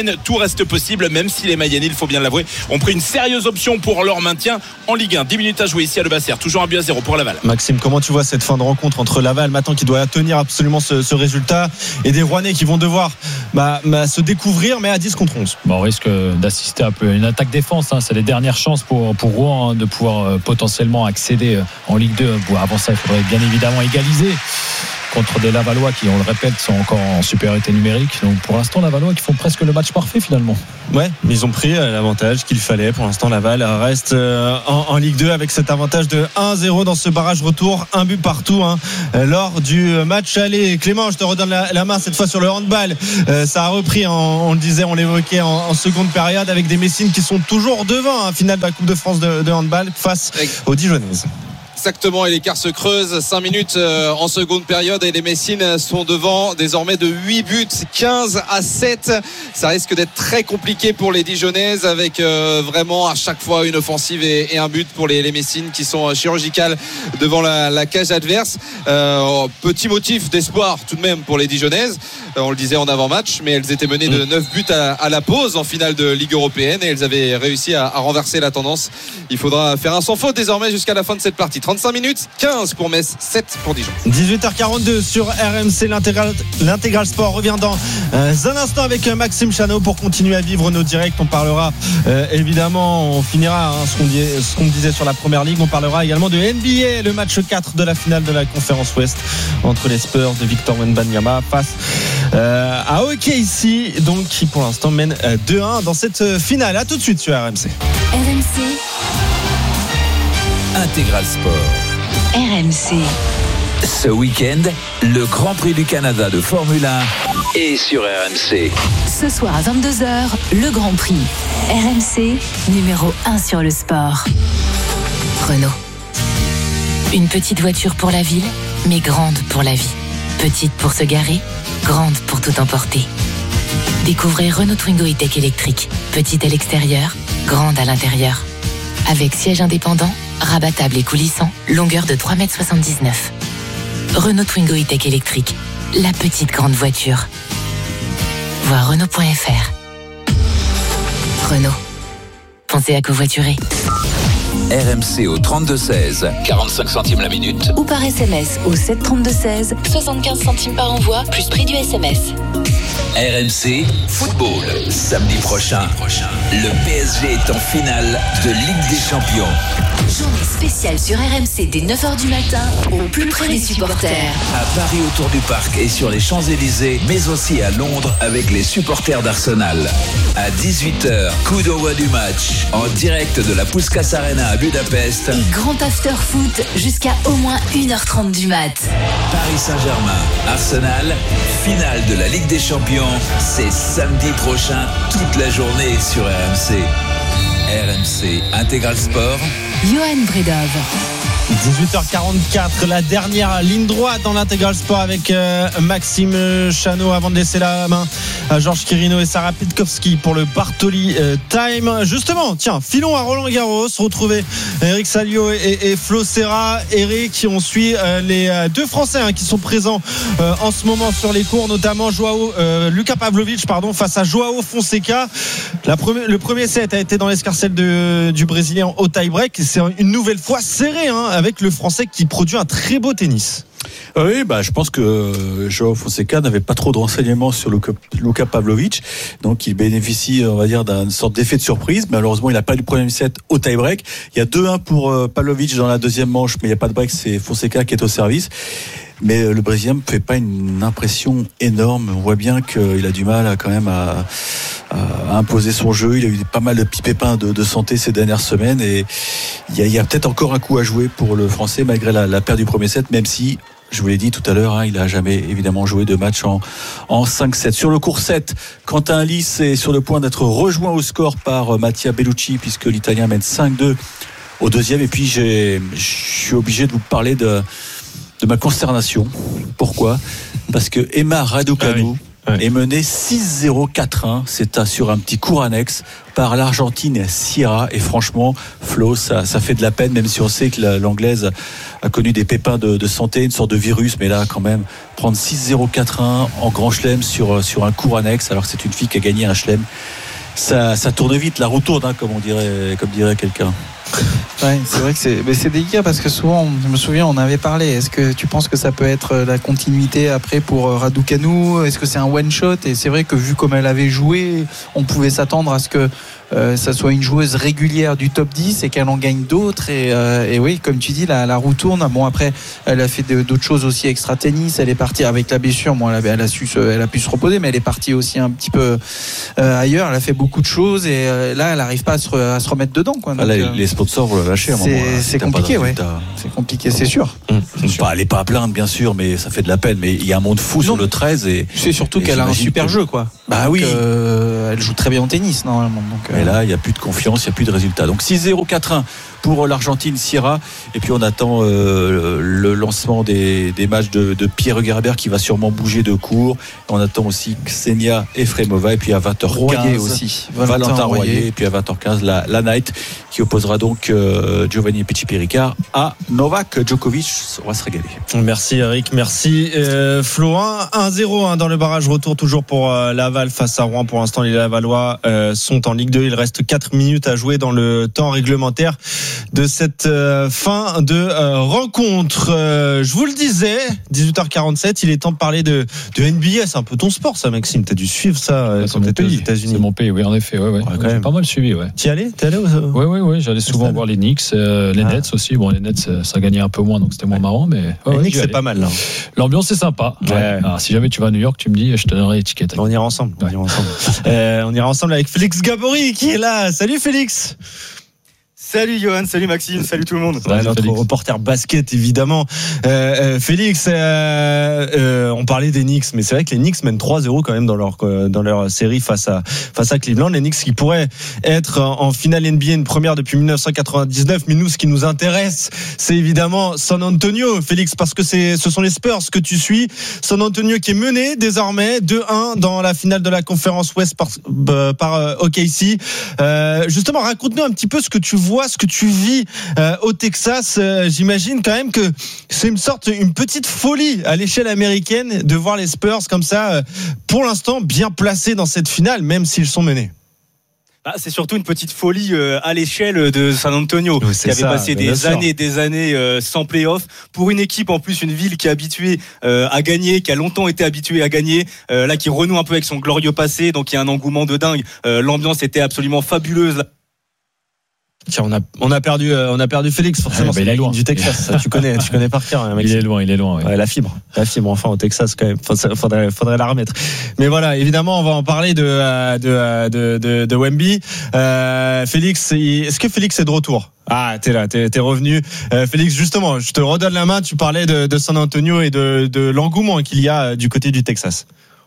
reste possible, même si les Mayennais, il faut bien l'avouer, ont pris une sérieuse option pour leur maintien en Ligue un. dix minutes à jouer ici à Le Basser, toujours un but à zéro pour Laval. Maxime, comment tu vois cette fin de rencontre entre Laval maintenant qui doit tenir absolument ce, ce résultat et des Rouennais qui vont devoir bah, bah, se découvrir mais à dix contre onze? Bon, on risque d'assister un peu à une attaque défense, hein. C'est les dernières chances pour, pour Rouen, hein, de pouvoir euh, potentiellement accéder euh, en Ligue deux. Bon, avant ça, il faudrait bien évidemment égaliser contre des Lavallois qui, on le répète, sont encore en supériorité numérique. Donc pour l'instant, Lavallois qui font presque le match parfait finalement. Ouais, mais ils ont pris l'avantage qu'il fallait. Pour l'instant, Laval reste en, en Ligue deux avec cet avantage de un zéro dans ce barrage retour. Un but partout hein, lors du match aller. Clément, je te redonne la, la main cette fois sur le handball. Euh, ça a repris, en, on le disait, on l'évoquait en, en seconde période avec des Messines qui sont toujours devant. Hein, finale de la Coupe de France de, de handball face aux Dijonnaises. Exactement, et l'écart se creuse. cinq minutes en seconde période et les Messines sont devant désormais de huit buts, quinze à sept. Ça risque d'être très compliqué pour les Dijonnaises avec euh, vraiment à chaque fois une offensive et, et un but pour les, les Messines qui sont chirurgicales devant la, la cage adverse. Euh, petit motif d'espoir tout de même pour les Dijonnaises. Euh, on le disait en avant-match, mais elles étaient menées de neuf buts à, à la pause en finale de Ligue européenne et elles avaient réussi à, à renverser la tendance. Il faudra faire un sans faute désormais jusqu'à la fin de cette partie. trente-cinq minutes, quinze pour Metz, sept pour Dijon. dix-huit heures quarante-deux sur R M C. L'intégral, l'intégral sport revient dans euh, un instant avec Maxime Chanot pour continuer à vivre nos directs. On parlera euh, évidemment, on finira hein, ce, qu'on disait, ce qu'on disait sur la première ligue. On parlera également de N B A, le match quatre de la finale de la conférence Ouest entre les Spurs de Victor Wembanyama face euh, à O K C, donc qui pour l'instant mène euh, deux un dans cette finale. À tout de suite sur R M C. R M C Intégral Sport. R M C. Ce week-end, le Grand Prix du Canada de Formule un est sur R M C. Ce soir à vingt-deux heures, le Grand Prix. R M C, numéro un sur le sport. Renault. Une petite voiture pour la ville, mais grande pour la vie. Petite pour se garer, grande pour tout emporter. Découvrez Renault Twingo E-Tech électrique. Petite à l'extérieur, grande à l'intérieur. Avec siège indépendant, rabattable et coulissant, longueur de trois mètres soixante-dix-neuf. Renault Twingo E-Tech électrique, la petite grande voiture. Voir Renault point F R. Renault. Pensez à covoiturer. R M C au trente-deux seize, quarante-cinq centimes la minute. Ou par S M S au sept trente-deux seize, soixante-quinze centimes par envoi, plus prix du S M S. R M C Football. Samedi prochain, le P S G est en finale de Ligue des Champions. Journée spéciale sur R M C dès neuf heures du matin, au plus près des supporters. À Paris autour du parc et sur les Champs-Élysées, mais aussi à Londres avec les supporters d'Arsenal. À dix-huit heures, coup d'envoi du match en direct de la Puskás Arena à Budapest. Et grand after foot jusqu'à au moins une heure trente du mat. Paris Saint-Germain, Arsenal, finale de la Ligue des Champions. C'est samedi prochain, toute la journée sur R M C. R M C Intégral Sport. Johan Bredov. dix-huit heures quarante-quatre, la dernière ligne droite dans l'intégral sport avec euh, Maxime Chanot avant de laisser la main à Georges Quirino et Sarah Pitkowski pour le Bartoli euh, Time. Justement, tiens, filons à Roland Garros, retrouver Eric Salio et, et Flo Serra. Eric, on suit euh, les euh, deux Français hein, qui sont présents euh, en ce moment sur les cours, notamment Joao, euh, Luka Pavlovic pardon, face à Joao Fonseca. La première, le premier set a été dans l'escarcelle de, du Brésilien au tie-break. C'est une nouvelle fois serré hein, avec le Français qui produit un très beau tennis. Oui, bah, je pense que Joao Fonseca n'avait pas trop de renseignements sur Luka, Luka Pavlovic, donc il bénéficie, on va dire, d'une sorte d'effet de surprise. Malheureusement, il n'a pas eu le premier set au tie-break. Il y a deux un pour Pavlovic dans la deuxième manche, mais il n'y a pas de break, c'est Fonseca qui est au service. Mais le Brésilien ne fait pas une impression énorme. On voit bien qu'il a du mal à, quand même à, à imposer son jeu. Il a eu pas mal de petits pépins de, de santé ces dernières semaines et il y a, il y a peut-être encore un coup à jouer pour le Français malgré la, la perte du premier set, même si, je vous l'ai dit tout à l'heure, hein, il n'a jamais évidemment joué de match en, en cinq sept. Sur le court sept, Quentin Lys est sur le point d'être rejoint au score par Mattia Bellucci puisque l'Italien mène cinq deux au deuxième. Et puis j'ai, je suis obligé de vous parler de de ma consternation. Pourquoi ? Parce que Emma Raducanu ah oui. Ouais. est menée six zéro quatre un. C'est sur un petit court annexe par l'Argentine Sierra. Et franchement, Flo, ça, ça fait de la peine, même si on sait que l'Anglaise a connu des pépins de, de santé, une sorte de virus. Mais là, quand même, prendre six zéro quatre un en grand chelem sur, sur un court annexe, alors que c'est une fille qui a gagné un chelem. ça, ça tourne vite, la roue tourne, hein, comme on dirait, comme dirait quelqu'un. Ouais, c'est vrai que c'est, mais c'est délicat parce que souvent, je me souviens, on avait parlé. Est-ce que tu penses que ça peut être la continuité après pour Raducanu? Est-ce que c'est un one shot? Et c'est vrai que vu comme elle avait joué, on pouvait s'attendre à ce que euh, ça soit une joueuse régulière du top dix et qu'elle en gagne d'autres. Et, euh, et oui, comme tu dis, la, la roue tourne. Bon, après, elle a fait de, d'autres choses aussi extra tennis. Elle est partie avec la blessure. Bon, elle a, elle a su, se, elle a pu se reposer, mais elle est partie aussi un petit peu euh, ailleurs. Elle a fait beaucoup de choses et euh, là, elle n'arrive pas à se, à se remettre dedans, quoi. Donc, ah, là, euh, les sponsors vont la lâcher à un moment. C'est, c'est compliqué, ouais. C'est compliqué, c'est sûr. Mmh. C'est sûr. Pas, elle n'est pas à plaindre, bien sûr, mais ça fait de la peine. Mais il y a un monde fou non, sur le treize. Et, c'est surtout et qu'elle a un super que... jeu, quoi. Bah donc, oui. Euh, elle joue très bien au tennis, normalement. Donc, euh... Et là, il n'y a plus de confiance, il n'y a plus de résultats. Donc six zéro quatre un pour l'Argentine, Sierra. Et puis on attend euh, le lancement des, des matchs de, de Pierre Gerber qui va sûrement bouger de cours. On attend aussi Ksenia Efremova. Et puis à vingt heures quinze, Royer aussi. Valentin, Valentin Royer. Royer. Et puis à vingt heures quinze, la, la Night qui opposera donc euh, Giovanni Pesci-Ricard à Novak Djokovic. On va se régaler. Merci Eric, merci euh, Florent. un zéro hein, dans le barrage retour toujours pour euh, Laval face à Rouen. Pour l'instant, les Lavallois euh, sont en Ligue deux. Il reste quatre minutes à jouer dans le temps réglementaire de cette euh, fin de euh, rencontre. Euh, je vous le disais, dix-huit heures quarante-sept, il est temps de parler de, de N B A. C'est un peu ton sport, ça, Maxime. T'as dû suivre ça ouais, quand t'étais aux États-Unis. C'est mon pays, oui, en effet. Ouais, ouais. Ouais, quand même. Pas mal suivi, ouais. T'y allais T'es allé aux... Oui, oui, oui. J'allais souvent voir les Knicks, euh, les ah. Nets aussi. Bon, les Nets, ça, ça gagnait un peu moins, donc c'était moins marrant, mais. Ouais, les ouais, Knicks, c'est pas mal, là. L'ambiance est sympa. Ouais. Ouais. Alors, si jamais tu vas à New York, tu me dis, je te donnerai l'étiquette. On ira ensemble. Ouais. On ira ensemble. euh, on ira ensemble avec Félix Gabory qui est là. Salut Félix. Salut Johan, salut Maxime, salut tout le monde. Ouais, notre Félix. Reporter basket évidemment. Euh, euh, Félix, euh, euh, on parlait des Knicks, mais c'est vrai que les Knicks mènent trois zéro quand même dans leur dans leur série face à face à Cleveland. Les Knicks qui pourraient être en finale N B A, une première depuis dix-neuf cent quatre-vingt-dix-neuf. Mais nous, ce qui nous intéresse, c'est évidemment San Antonio, Félix, parce que c'est ce sont les Spurs que tu suis. San Antonio qui est mené désormais deux un dans la finale de la conférence Ouest par, par euh, O K C. Euh, justement, raconte-nous un petit peu ce que tu vois, ce que tu vis euh, au Texas. Euh, j'imagine quand même que c'est une sorte, une petite folie à l'échelle américaine de voir les Spurs comme ça, euh, pour l'instant bien placés dans cette finale, même s'ils sont menés. Ah, c'est surtout une petite folie euh, à l'échelle de San Antonio, oui, qui avait ça, passé des années et des années euh, sans play-off. Pour une équipe, en plus, une ville qui est habituée euh, à gagner, qui a longtemps été habituée à gagner, euh, là qui renoue un peu avec son glorieux passé, donc il y a un engouement de dingue. Euh, l'ambiance était absolument fabuleuse. Là. Tiens, on a on a perdu euh, on a perdu Félix forcément. Ah, c'est il est loin. Du Texas, ça, tu connais tu connais par cœur. Hein, il est loin, il est loin. Ouais. Ouais, la fibre, la fibre. Enfin au Texas quand même. Faudrait faudrait la remettre. Mais voilà, évidemment, on va en parler de de de de, de Wemby. Euh, Félix, est-ce que Félix est de retour? Ah, t'es là, t'es, t'es revenu. Euh, Félix, justement, je te redonne la main. Tu parlais de, de San Antonio et de de l'engouement qu'il y a du côté du Texas.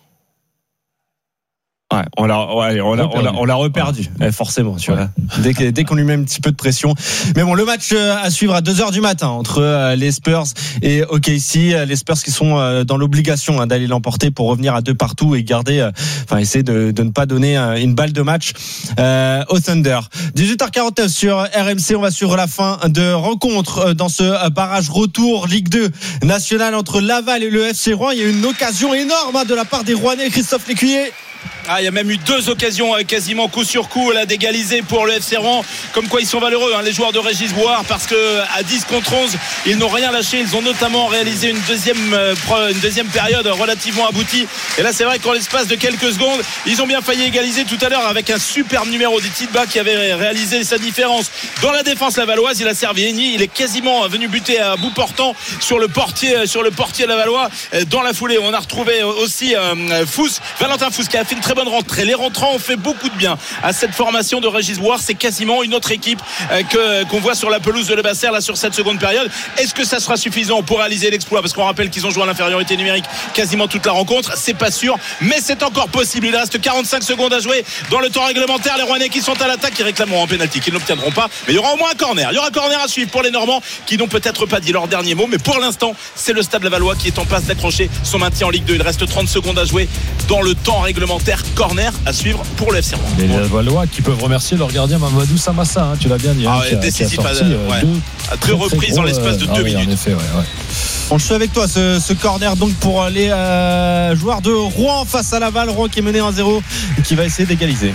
Ouais, on l'a, ouais, on l'a, on l'a, on l'a reperdu, ouais. Forcément, tu vois. Dès, que, dès qu'on lui met un petit peu de pression. Mais bon, le match à suivre à deux heures du matin entre les Spurs et O K C. Les Spurs qui sont dans l'obligation hein, d'aller l'emporter pour revenir à deux partout et garder, enfin, essayer de, de ne pas donner une balle de match euh, au Thunder. dix-huit heures quarante-neuf sur R M C. On va suivre la fin de rencontre dans ce barrage retour Ligue deux nationale entre Laval et le F C Rouen. Il y a une occasion énorme hein, de la part des Rouennais. Christophe Lécuyer. Ah, il y a même eu deux occasions quasiment coup sur coup là d'égaliser pour le F C Rouen. Comme quoi ils sont valeureux hein, les joueurs de Régis Brouard, parce que à dix contre onze ils n'ont rien lâché. Ils ont notamment réalisé une deuxième une deuxième période relativement aboutie. Et là c'est vrai qu'en l'espace de quelques secondes ils ont bien failli égaliser tout à l'heure avec un superbe numéro d'Itidba qui avait réalisé sa différence dans la défense lavalloise. Il a servi Eni, il est quasiment venu buter à bout portant sur le portier sur le portier lavallois. Dans la foulée on a retrouvé aussi euh, Fous, Valentin Fous qui a fait une très bonne rentrée. Les rentrants ont fait beaucoup de bien à cette formation de Régis Brouard. C'est quasiment une autre équipe euh, que, qu'on voit sur la pelouse de Le Basser là sur cette seconde période. Est-ce que ça sera suffisant pour réaliser l'exploit? Parce qu'on rappelle qu'ils ont joué à l'infériorité numérique quasiment toute la rencontre. C'est pas sûr, mais c'est encore possible. Il reste quarante-cinq secondes à jouer dans le temps réglementaire. Les Rouennais qui sont à l'attaque, qui réclameront un pénalty, qui ne l'obtiendront pas. Mais il y aura au moins un corner. Il y aura un corner à suivre pour les Normands qui n'ont peut-être pas dit leur dernier mot. Mais pour l'instant, c'est le Stade Lavallois qui est en passe d'accrocher son maintien en Ligue deux. Il reste trente secondes à jouer dans le temps réglementaire. Corner à suivre pour le F C Rouen. Les Lavallois qui peuvent remercier leur gardien Mamadou Samassa, hein, tu l'as bien dit. Ah hein, ouais, qui a, décisif qui a sorti, à, euh, ouais. deux, à deux reprises gros, dans l'espace de euh, deux ah oui, minutes. En effet, ouais, ouais. On le suit avec toi ce, ce corner donc pour les euh, joueurs de Rouen face à Laval. Rouen qui est mené un zéro et qui va essayer d'égaliser.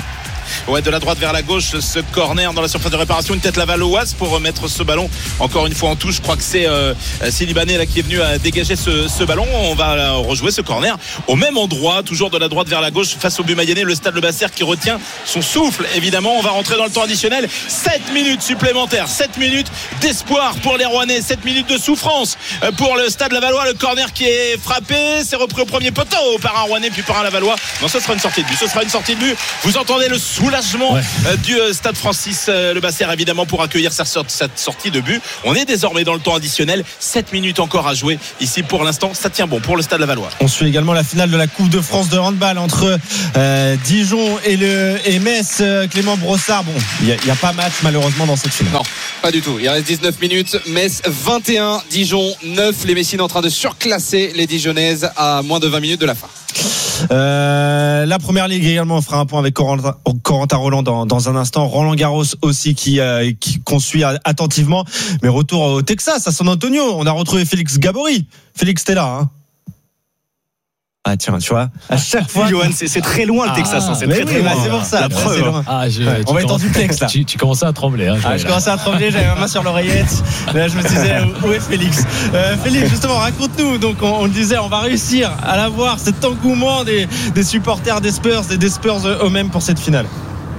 ouais, de la droite vers la gauche, ce corner dans la surface de réparation, une tête lavalloise pour remettre ce ballon encore une fois en touche. Je crois que c'est euh, Libanais là qui est venu à dégager ce, ce ballon. On va rejouer ce corner au même endroit, toujours de la droite vers la gauche face au but mayennais. Le Stade Le Basser qui retient son souffle. Évidemment, on va rentrer dans le temps additionnel. sept minutes supplémentaires, sept minutes d'espoir pour les Rouennais, sept minutes de souffrance pour le Stade Lavallois. Le corner qui est frappé, c'est repris au premier poteau par un Rouennais puis par un Lavallois. Non, ce sera une sortie de but. Ce sera une sortie de but. Vous entendez le soulagement ouais. du Stade Francis Le Basser évidemment pour accueillir cette sortie de but. On est désormais dans le temps additionnel. sept minutes encore à jouer ici pour l'instant. Ça tient bon pour le Stade Lavallois. On suit également la finale de la Coupe de France de handball entre euh, Dijon et, le, et Metz. Clément Brossard, bon, il n'y a, a pas match malheureusement dans cette finale. Non, pas du tout. Il reste dix-neuf minutes. Metz vingt et un, Dijon neuf. Les Messines en train de surclasser les Dijonnaises à moins de vingt minutes de la fin. Euh, la première ligue également, on fera un point avec Corentin, Corentin Roland dans, dans un instant. Roland Garros aussi qui, euh, qui qu'on suit attentivement. Mais retour au Texas, à San Antonio, on a retrouvé Félix Gabory. Félix, t'es là, hein? Ah tiens, tu vois, à chaque fois, Johan, c'est, c'est très loin le Texas, ah, hein, c'est très oui, très loin. C'est pour ça. La preuve. Loin. Ah, je, ouais, on va être en duplex là. Tu, tu commençais à trembler. Hein, ah, je commençais à trembler, j'avais ma main sur l'oreillette. Là, je me disais, où est Félix euh, Félix, justement, raconte-nous. Donc, on, on le disait, on va réussir à l'avoir, cet engouement des, des supporters des Spurs et des Spurs eux-mêmes pour cette finale.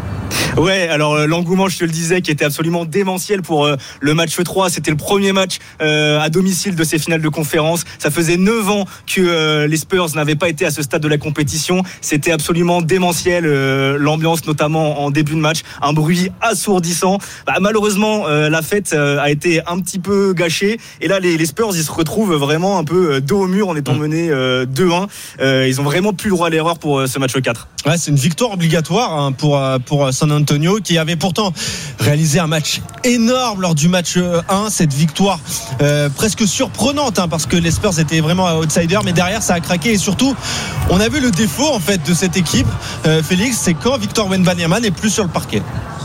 Ouais, alors euh, l'engouement, je te le disais, qui était absolument démentiel pour euh, le match trois. C'était le premier match euh, à domicile de ces finales de conférence. Ça faisait neuf ans que euh, les Spurs n'avaient pas été à ce stade de la compétition. C'était absolument démentiel, euh, l'ambiance notamment en début de match, un bruit assourdissant. Bah, malheureusement, euh, la fête euh, a été un petit peu gâchée. Et là, les, les Spurs, ils se retrouvent vraiment un peu euh, dos au mur en étant menés euh, deux un. Euh, ils ont vraiment plus le droit à l'erreur pour euh, ce match quatre. Ouais, c'est une victoire obligatoire hein, pour pour San Antonio, qui avait pourtant réalisé un match énorme lors du match un. Cette victoire euh, presque surprenante hein, parce que les Spurs étaient vraiment outsiders, mais derrière ça a craqué. Et surtout, on a vu le défaut en fait de cette équipe, euh, Félix, c'est quand Victor Wembanyama n'est plus sur le parquet.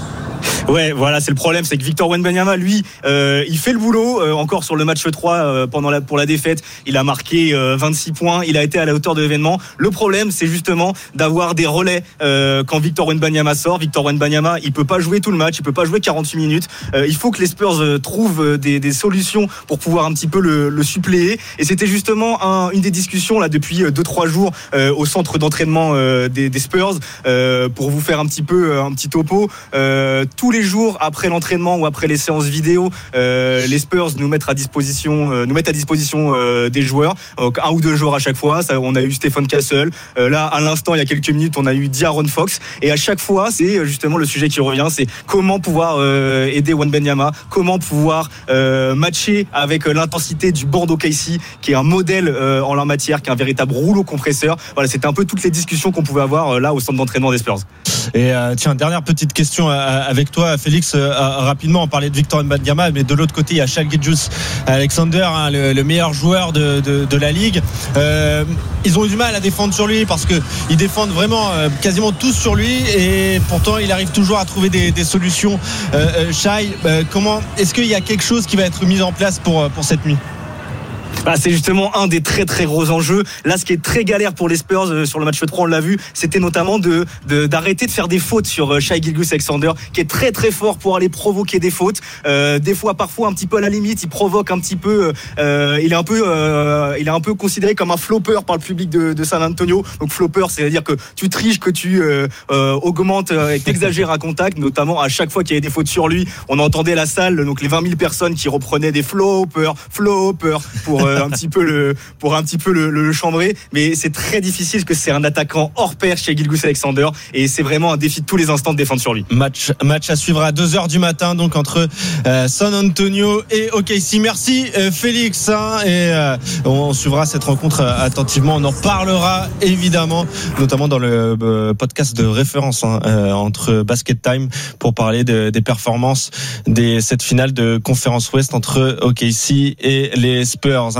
Ouais, voilà, c'est le problème, c'est que Victor Wembanyama, lui, euh, il fait le boulot euh, encore sur le match trois euh, pendant la pour la défaite. Il a marqué euh, vingt-six points, il a été à la hauteur de l'événement. Le problème, c'est justement d'avoir des relais euh, quand Victor Wembanyama sort. Victor Wembanyama, il peut pas jouer tout le match, il peut pas jouer quarante-huit minutes. Euh, il faut que les Spurs euh, trouvent des, des solutions pour pouvoir un petit peu le, le suppléer. Et c'était justement un, une des discussions là depuis deux trois jours euh, au centre d'entraînement euh, des, des Spurs euh, pour vous faire un petit peu un petit topo. Euh, tous les jours après l'entraînement ou après les séances vidéo, euh, les Spurs nous mettent à disposition, euh, nous mettent à disposition euh, des joueurs, donc un ou deux joueurs à chaque fois. Ça, on a eu Stephen Castle. Euh, là, à l'instant, il y a quelques minutes, on a eu De'Aaron Fox. Et à chaque fois, c'est justement le sujet qui revient, c'est comment pouvoir euh, aider Wembanyama, comment pouvoir euh, matcher avec l'intensité du banc d'O K C, qui est un modèle euh, en la matière, qui est un véritable rouleau compresseur. Voilà, c'était un peu toutes les discussions qu'on pouvait avoir euh, là au centre d'entraînement des Spurs. Et euh, tiens, dernière petite question euh, avec toi, Félix. Euh, rapidement, on parlait de Victor Wembanyama, mais de l'autre côté, il y a Shai Gilgeous-Alexander, hein, le, le meilleur joueur de, de, de la ligue. Euh, ils ont eu du mal à défendre sur lui parce que ils défendent vraiment euh, quasiment tous sur lui, et pourtant, il arrive toujours à trouver des, des solutions. Euh, euh, Shai, euh, comment est-ce qu'il y a quelque chose qui va être mis en place pour pour cette nuit? Bah, c'est justement un des très très gros enjeux. Là, ce qui est très galère pour les Spurs euh, sur le match trois, on l'a vu, c'était notamment de, de d'arrêter de faire des fautes sur euh, Shai Gilgeous-Alexander, qui est très très fort pour aller provoquer des fautes. Euh, des fois, parfois un petit peu à la limite, il provoque un petit peu. Euh, il est un peu, euh, il est un peu considéré comme un flopper par le public de, de San Antonio. Donc flopper, c'est-à-dire que tu triches, que tu euh, euh, augmentes et t'exagères à contact. Notamment à chaque fois qu'il y avait des fautes sur lui, on entendait la salle, donc les vingt mille personnes qui reprenaient des floppers, floppers pour euh, un petit peu le pour un petit peu le, le, le chambrer, mais c'est très difficile parce que c'est un attaquant hors pair chez Gilgeous-Alexander, et c'est vraiment un défi de tous les instants de défendre sur lui. Match match à suivre à deux heures du matin, donc entre euh, San Antonio et O K C. Merci euh, Félix, hein, et euh, on suivra cette rencontre euh, attentivement. On en parlera évidemment, notamment dans le euh, podcast de référence hein, euh, entre Basket Time, pour parler de, des performances de cette finale de conférence Ouest entre O K C et les Spurs. Un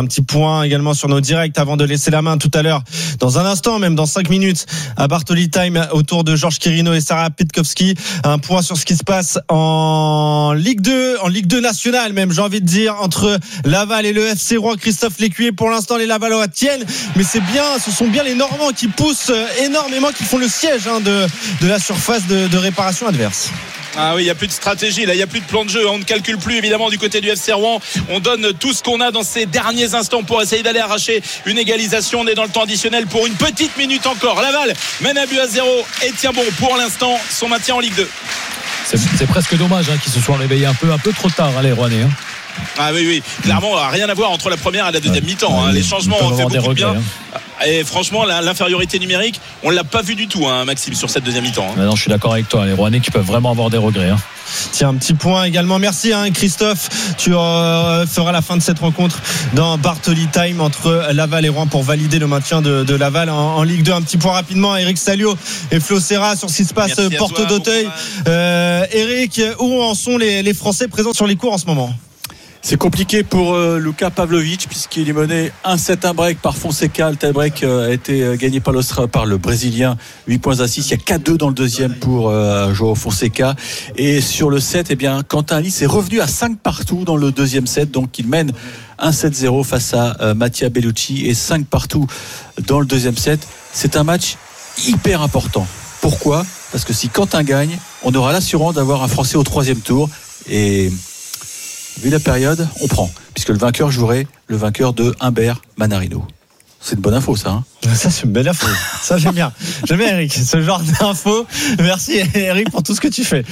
Un petit point également sur nos directs avant de laisser la main tout à l'heure, dans un instant, même dans cinq minutes, à Bartoli Time autour de Georges Quirino et Sarah Pitkowski. Un point sur ce qui se passe en Ligue deux, en Ligue deux nationale même, j'ai envie de dire, entre Laval et le F C Rouen. Christophe Lécuyer, pour l'instant les Lavallois tiennent, mais c'est bien, ce sont bien les Normands qui poussent énormément, qui font le siège hein, de, de la surface de, de réparation adverse. Ah oui, il n'y a plus de stratégie, là, il n'y a plus de plan de jeu. On ne calcule plus évidemment du côté du F C Rouen. On donne tout ce qu'on a dans ces derniers instants pour essayer d'aller arracher une égalisation. On est dans le temps additionnel pour une petite minute encore. Laval mène un but à zéro et tient bon pour l'instant son maintien en Ligue deux. C'est, c'est presque dommage hein, qu'ils se soient réveillés un peu, un peu trop tard, hein, les Rouennais. Hein. Ah oui, oui, clairement, rien à voir entre la première et la deuxième ouais. mi-temps. Hein. Les changements ont fait beaucoup de bien. Hein. Et franchement, l'infériorité numérique, on ne l'a pas vu du tout, hein, Maxime, sur cette deuxième mi-temps. Hein. Non, je suis d'accord avec toi. Les Rouennais qui peuvent vraiment avoir des regrets. Hein. Tiens, un petit point également. Merci hein, Christophe. Tu euh, feras la fin de cette rencontre dans Bartoli Time entre Laval et Rouen pour valider le maintien de, de Laval en, en Ligue deux. Un petit point rapidement. Eric Salio et Flo Serra sur ce qui se passe Merci Porte toi, d'Auteuil. Euh, Eric, où en sont les, les Français présents sur les cours en ce moment ? C'est compliqué pour euh, Luka Pavlovic puisqu'il est mené un sept un break par Fonseca. Le tie-break euh, a été gagné par le, par le Brésilien, huit points à six. Il y a quatre deux dans le deuxième pour euh, Joao Fonseca. Et sur le set, eh bien, Quentin Lys est revenu à cinq partout dans le deuxième set. Donc il mène un sept zéro face à euh, Mattia Bellucci et cinq partout dans le deuxième set. C'est un match hyper important. Pourquoi ? Parce que si Quentin gagne, on aura l'assurance d'avoir un Français au troisième tour. Et vu la période, on prend, puisque le vainqueur jouerait le vainqueur de Humbert Manarino. C'est une bonne info, ça. Hein ça, c'est une belle info. Ça, j'aime bien. J'aime bien, Eric. Ce genre d'info. Merci, Eric, pour tout ce que tu fais.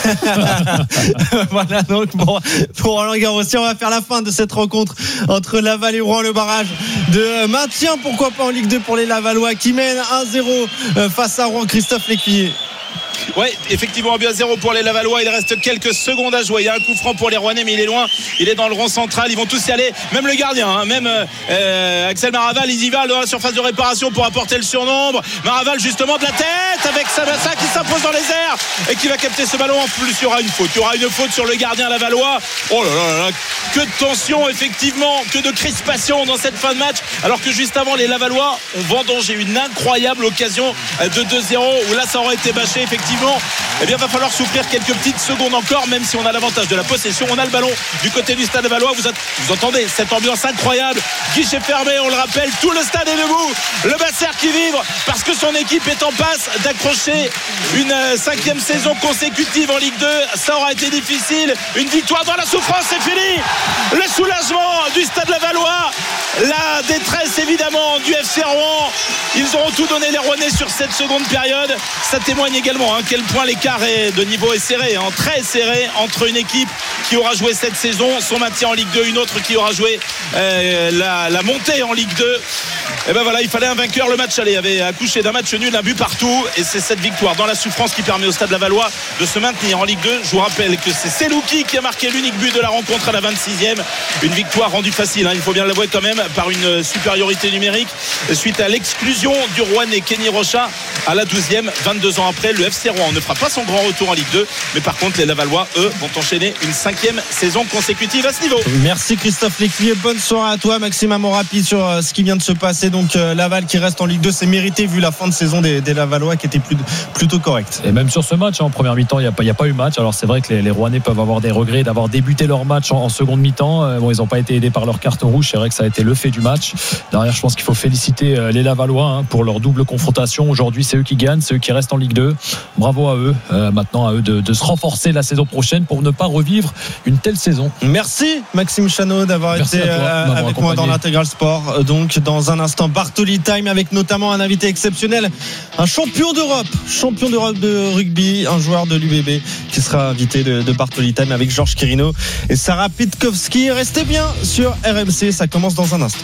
Voilà, donc, bon, pour Roland Garros aussi, on va faire la fin de cette rencontre entre Laval et Rouen, le barrage de maintien. Pourquoi pas en Ligue deux pour les Lavallois qui mènent un zéro face à Rouen. Christophe Lécuyer. Ouais, effectivement, un but à zéro pour les Lavallois. Il reste quelques secondes à jouer. Il y a un coup franc pour les Rouennais, mais il est loin. Il est dans le rond central. Ils vont tous y aller. Même le gardien, hein, même euh, Axel Maraval, il y va dans la surface de réparation pour apporter le surnombre. Maraval, justement, de la tête avec Sabassa qui s'impose dans les airs et qui va capter ce ballon. En plus, il y aura une faute. Il y aura une faute sur le gardien lavallois. Oh là là là, que de tension, effectivement, que de crispation dans cette fin de match. Alors que juste avant, les Lavallois ont vendangé une incroyable occasion de deux zéro où là, ça aurait été bâché, effectivement. Eh bien, va falloir souffrir quelques petites secondes encore, même si on a l'avantage de la possession. On a le ballon du côté du stade Lavallois. Vous, vous entendez cette ambiance incroyable, guichet fermé, on le rappelle, tout le stade est debout, le Basser qui vibre parce que son équipe est en passe d'accrocher une cinquième saison consécutive en Ligue deux. Ça aura été difficile, une victoire dans la souffrance, c'est fini. Le soulagement du stade Lavallois, la détresse évidemment du F C Rouen. Ils auront tout donné, les Rouennais, sur cette seconde période. Ça témoigne également à hein, quel point l'écart est, de niveau est serré, hein, très serré entre une équipe qui aura joué cette saison, son maintien en Ligue deux, une autre qui aura joué euh, la, la montée en Ligue deux. Et ben voilà, il fallait un vainqueur. Le match aller avait accouché d'un match nul, un but partout, et c'est cette victoire dans la souffrance qui permet au Stade Lavallois de se maintenir en Ligue deux. Je vous rappelle que c'est Selouki qui a marqué l'unique but de la rencontre à la vingt-sixième. Une victoire rendue facile, hein, il faut bien l'avouer quand même, par une supériorité numérique suite à l'exclusion du Rouennais Kenny Rocha à la douzième. Vingt-deux ans après, le F C Rouen ne fera pas son grand retour en Ligue deux, mais par contre les Lavallois, eux, vont enchaîner une cinquième saison consécutive à ce niveau. Merci Christophe Lécuyer, bonne soirée à toi. Maxime, un mot rapide sur ce qui vient de se passer. Donc euh, Laval qui reste en Ligue deux, c'est mérité vu la fin de saison des, des Lavallois qui était plus, plutôt correcte. Et même sur ce match, hein, en première mi-temps, il n'y a, a pas eu match. Alors c'est vrai que les, les Rouennais peuvent avoir des regrets d'avoir débuté leur match en, en seconde mi-temps. Euh, bon, ils n'ont pas été aidés par leur carton rouge. C'est vrai que ça a été le fait du match. Derrière, je pense qu'il faut féliciter euh, les Lavallois hein, pour leur double confrontation. Aujourd'hui, c'est eux qui gagnent, c'est eux qui restent en Ligue deux. Bravo à eux. Euh, maintenant, à eux de, de se renforcer la saison prochaine pour ne pas revivre une telle saison. Merci Maxime Chanot d'avoir Merci été euh, avec moi dans l'Intégral Sport. Donc, dans un instant, Bartoli Time avec notamment un invité exceptionnel, un champion d'Europe, champion d'Europe de rugby, un joueur de l'U B B qui sera invité de, de Bartoli Time avec Georges Quirino et Sarah Pitkowski. Restez bien sur R M C, ça commence dans un instant.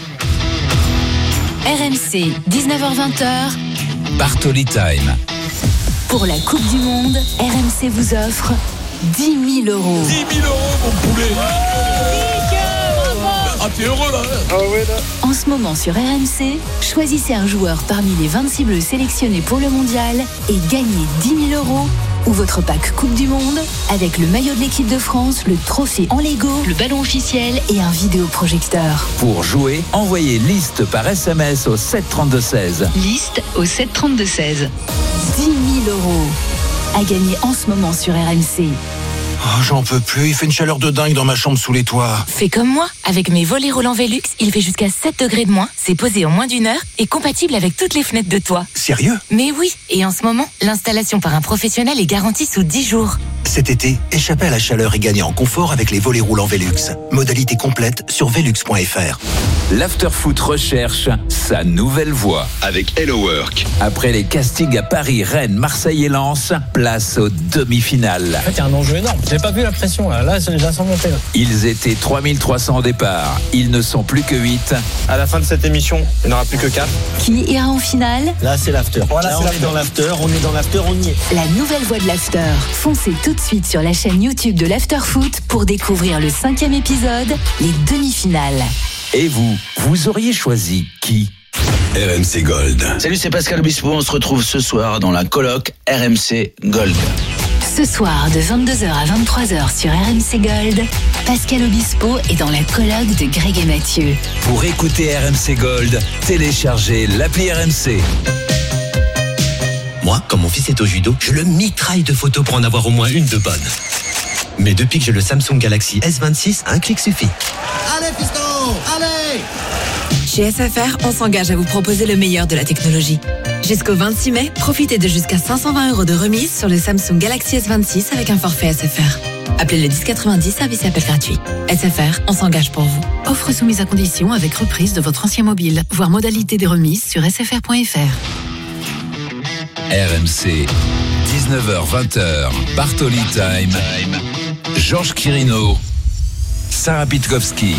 R M C, dix-neuf heures vingt. Bartoli Time. Pour la Coupe du Monde, R M C vous offre dix mille euros. dix mille euros, mon poulet. Ah, t'es heureux là, ah ouais, là. En ce moment sur R M C, choisissez un joueur parmi les vingt-six bleus sélectionnés pour le mondial et gagnez dix mille euros ou votre pack Coupe du Monde avec le maillot de l'équipe de France, le trophée en Lego, le ballon officiel et un vidéoprojecteur. Pour jouer, envoyez liste par S M S au sept trente-deux seize. Liste au sept trente-deux seize. dix mille euros à gagner en ce moment sur R M C. Oh, j'en peux plus, il fait une chaleur de dingue dans ma chambre sous les toits. Fais comme moi, avec mes volets roulants Velux, il fait jusqu'à sept degrés de moins, c'est posé en moins d'une heure et compatible avec toutes les fenêtres de toit. Sérieux ? Mais oui, et en ce moment, l'installation par un professionnel est garantie sous dix jours. Cet été, échappez à la chaleur et gagnez en confort avec les volets roulants Velux. Modalité complète sur velux point f r. L'Afterfoot recherche sa nouvelle voix avec Hello Work. Après les castings à Paris, Rennes, Marseille et Lens, place aux demi-finales. En fait, il y a un enjeu énorme. J'ai pas vu la pression là. Là, je la sens monter. Là. Ils étaient trois mille trois cents au départ. Ils ne sont plus que huit. À la fin de cette émission, il n'y en aura plus que quatre. Qui ira en finale ? Là, c'est l'after. Voilà, là, c'est on l'after. est dans l'after. On est dans l'after. On y est. La nouvelle voix de l'after. Foncez tout de suite sur la chaîne YouTube de l'Afterfoot pour découvrir le cinquième épisode, les demi-finales. Et vous, vous auriez choisi qui ? R M C Gold. Salut, c'est Pascal Obispo. On se retrouve ce soir dans la coloc R M C Gold. Ce soir, de vingt-deux heures à vingt-trois heures sur R M C Gold, Pascal Obispo est dans la coloc de Greg et Mathieu. Pour écouter R M C Gold, téléchargez l'appli R M C. Moi, quand mon fils est au judo, je le mitraille de photos pour en avoir au moins une de bonne. Mais depuis que j'ai le Samsung Galaxy S vingt-six, un clic suffit. Allez, fiston, allez! Chez S F R, on s'engage à vous proposer le meilleur de la technologie. Jusqu'au vingt-six mai, profitez de jusqu'à cinq cent vingt euros de remise sur le Samsung Galaxy S vingt-six avec un forfait S F R. Appelez le dix quatre-vingt-dix, service et appel gratuit. S F R, on s'engage pour vous. Offre soumise à condition avec reprise de votre ancien mobile. Voir modalité des remises sur s f r point f r. R M C, dix-neuf heures vingt, Bartoli Time. Georges Quirino, Sarah Pitkowski.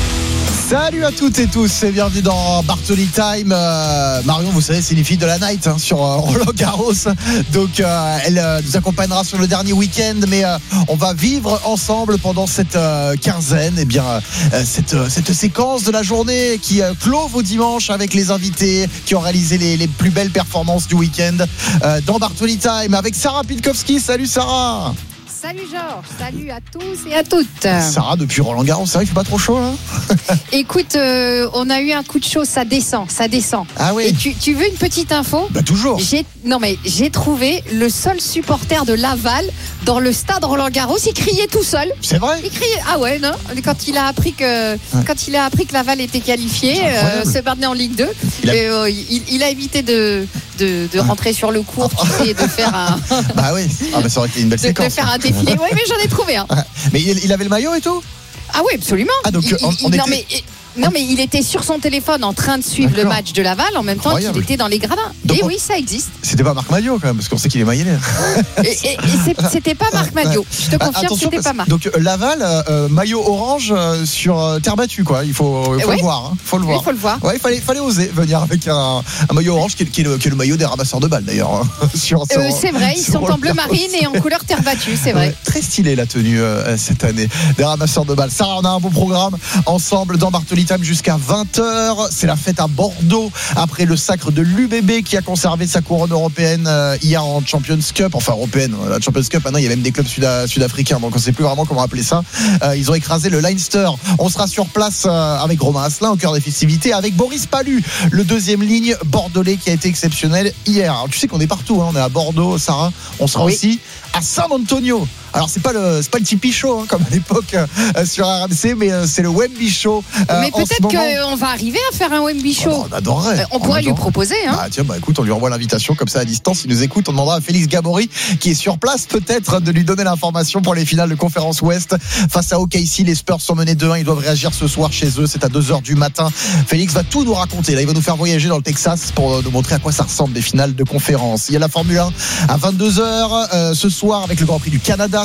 Salut à toutes et tous et bienvenue dans Bartoli Time. Euh, Marion, vous savez, c'est les filles de la night hein, sur euh, Roland Garros. Donc euh, elle euh, nous accompagnera sur le dernier week-end, mais euh, on va vivre ensemble pendant cette euh, quinzaine, et bien euh, cette, euh, cette séquence de la journée qui euh, clôt vos dimanches avec les invités qui ont réalisé les, les plus belles performances du week-end euh, dans Bartoli Time avec Sarah Pitkowski. Salut Sarah. Salut Georges, salut à tous et à toutes. Sarah, depuis Roland Garros, c'est vrai qu'il fait pas trop chaud là. Écoute, euh, on a eu un coup de chaud, ça descend, ça descend. Ah oui. Et tu, tu veux une petite info ? Bah toujours. J'ai, non mais j'ai trouvé le seul supporter de Laval dans le stade Roland Garros, il criait tout seul. C'est vrai ? Il criait, ah ouais non, quand il a appris que ouais. quand il a appris que Laval était qualifié, euh, se battait en Ligue deux, il a, et, euh, il, il a évité de de, de rentrer sur le court, tu sais, de faire un. Bah oui. Ah bah ça aurait été une belle de, séquence. De faire un défilé. Oui, mais j'en ai trouvé un. Mais il, il avait le maillot et tout ? Ah oui, absolument. Ah donc il, on, on il, était... non mais non mais il était sur son téléphone en train de suivre D'accord. le match de Laval en même temps Incroyable. qu'il était dans les gradins. Donc et on... oui, ça existe. C'était pas Marc Maillot quand même parce qu'on sait qu'il est maillé. et, et, et c'était pas Marc Maillot. Je te confirme, Attention, c'était pas Marc. Donc Laval, euh, maillot orange euh, sur euh, terre battue quoi. Il faut, il faut oui. le voir. Hein. Faut le voir. Il faut le voir. Ouais, il fallait, fallait oser venir avec un, un maillot orange qui est, qui, est le, qui est le maillot des ramasseurs de balles d'ailleurs. Hein, sur, sur, euh, c'est vrai, ils sont en bleu marine et en couleur terre battue, c'est vrai. Ouais, très stylé la tenue euh, cette année des ramasseurs de balles. Sarah, on a un bon programme ensemble dans Bartoli Time jusqu'à vingt heures. C'est la fête à Bordeaux après le sacre de l'U B B qui a conservé sa couronne européenne euh, hier en Champions Cup, enfin européenne, la Champions Cup. Maintenant il y a même des clubs sud- sud-africains, donc on ne sait plus vraiment comment appeler ça. Euh, ils ont écrasé le Leinster. On sera sur place euh, avec Romain Asselin au cœur des festivités, avec Boris Pallu, le deuxième ligne bordelais qui a été exceptionnel hier. Alors, tu sais qu'on est partout, hein. On est à Bordeaux, Sarah. On sera oui. aussi à San Antonio. Alors c'est pas le c'est pas le Tipeee Show hein, comme à l'époque euh, sur R M C, mais euh, c'est le Wembley Show. Euh, mais peut-être qu'on va arriver à faire un Wembley Show. Oh, on adorerait. Euh, on, on pourrait adorerait. lui proposer. Hein. Bah, tiens, bah écoute, on lui envoie l'invitation comme ça à distance. Il nous écoute. On demandera à Félix Gabory qui est sur place peut-être de lui donner l'information pour les finales de conférence Ouest face à O K C. Les Spurs sont menés deux un. Ils doivent réagir ce soir chez eux. C'est à deux heures du matin. Félix va tout nous raconter. Là, il va nous faire voyager dans le Texas pour nous montrer à quoi ça ressemble des finales de conférence. Il y a la Formule un à vingt-deux heures euh, ce soir avec le Grand Prix du Canada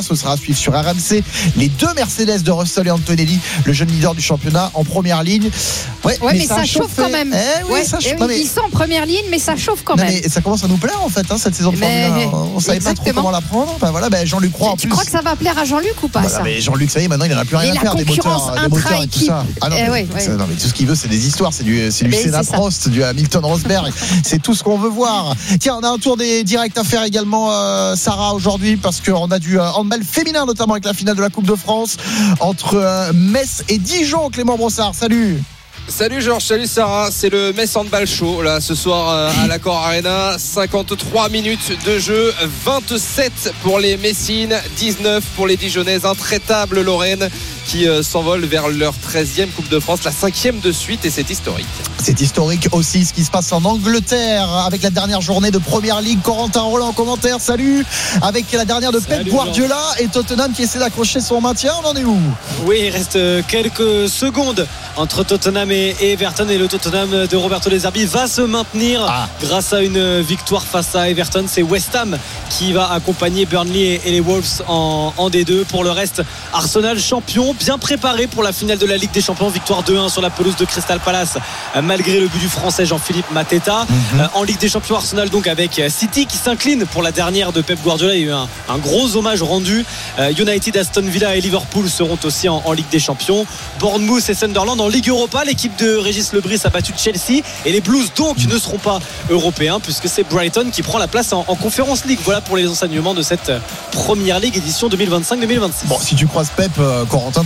championnat. Ce sera à suivre sur R M C. Les deux Mercedes de Russell et Antonelli, le jeune leader du championnat en première ligne. Ouais, ouais mais, mais ça, ça chauffe quand même. Eh oui, ouais, ça chauffe. Oui, mais... Ils sont en première ligne, mais ça chauffe quand non, même. Mais ça commence à nous plaire en fait, hein, cette saison de Formule un. On savait pas trop comment la prendre. Ben voilà, ben Jean-Luc Roy en tu plus. Tu crois que ça va plaire à Jean-Luc ou pas voilà, ça mais Jean-Luc, ça y est, maintenant il n'en a plus rien et à faire des moteurs, des moteurs et tout ça. Ah non, eh mais, ouais, ouais. non, mais tout ce qu'il veut, c'est des histoires, c'est du, c'est du Senna Prost, du Hamilton Rosberg. C'est tout ce qu'on veut voir. Tiens, on a un tour des directs à faire également, euh, Sarah, aujourd'hui, parce qu'on a du euh, handball féminin, notamment avec la finale de la Coupe de France entre euh, Metz et Dijon. Clément Brossard, salut. Salut Georges, salut Sarah, c'est le Metz Handball Show là ce soir euh, à l'Accor Arena. Cinquante-trois minutes de jeu, vingt-sept pour les Messines, dix-neuf pour les Dijonnaises. Intraitable Lorraine qui euh, s'envole vers leur treizième Coupe de France, la cinquième de suite, et c'est historique. C'est historique aussi ce qui se passe en Angleterre avec la dernière journée de Première Ligue. Corentin Roland en commentaire, salut. Avec la dernière de Pep Guardiola et Tottenham qui essaie d'accrocher son maintien. On en est où? Oui, il reste quelques secondes entre Tottenham et Everton, et le Tottenham de Roberto De Zerbi va se maintenir ah. grâce à une victoire face à Everton. C'est West Ham qui va accompagner Burnley et les Wolves en, en D deux. Pour le reste, Arsenal champion, bien préparé pour la finale de la Ligue des Champions, victoire deux un sur la pelouse de Crystal Palace malgré le but du Français Jean-Philippe Mateta. Mm-hmm. En Ligue des Champions, Arsenal donc avec City qui s'incline pour la dernière de Pep Guardiola. Il y a eu un, un gros hommage rendu. United, Aston Villa et Liverpool seront aussi en, en Ligue des Champions. Bournemouth et Sunderland en Ligue Europa. L'équipe de Régis Lebris a battu Chelsea, et les Blues donc ne seront pas européens puisque c'est Brighton qui prend la place en, en Conference League. Voilà pour les enseignements de cette Première Ligue édition deux mille vingt-cinq deux mille vingt-six. Bon, si tu croises Pep, euh, Corentin,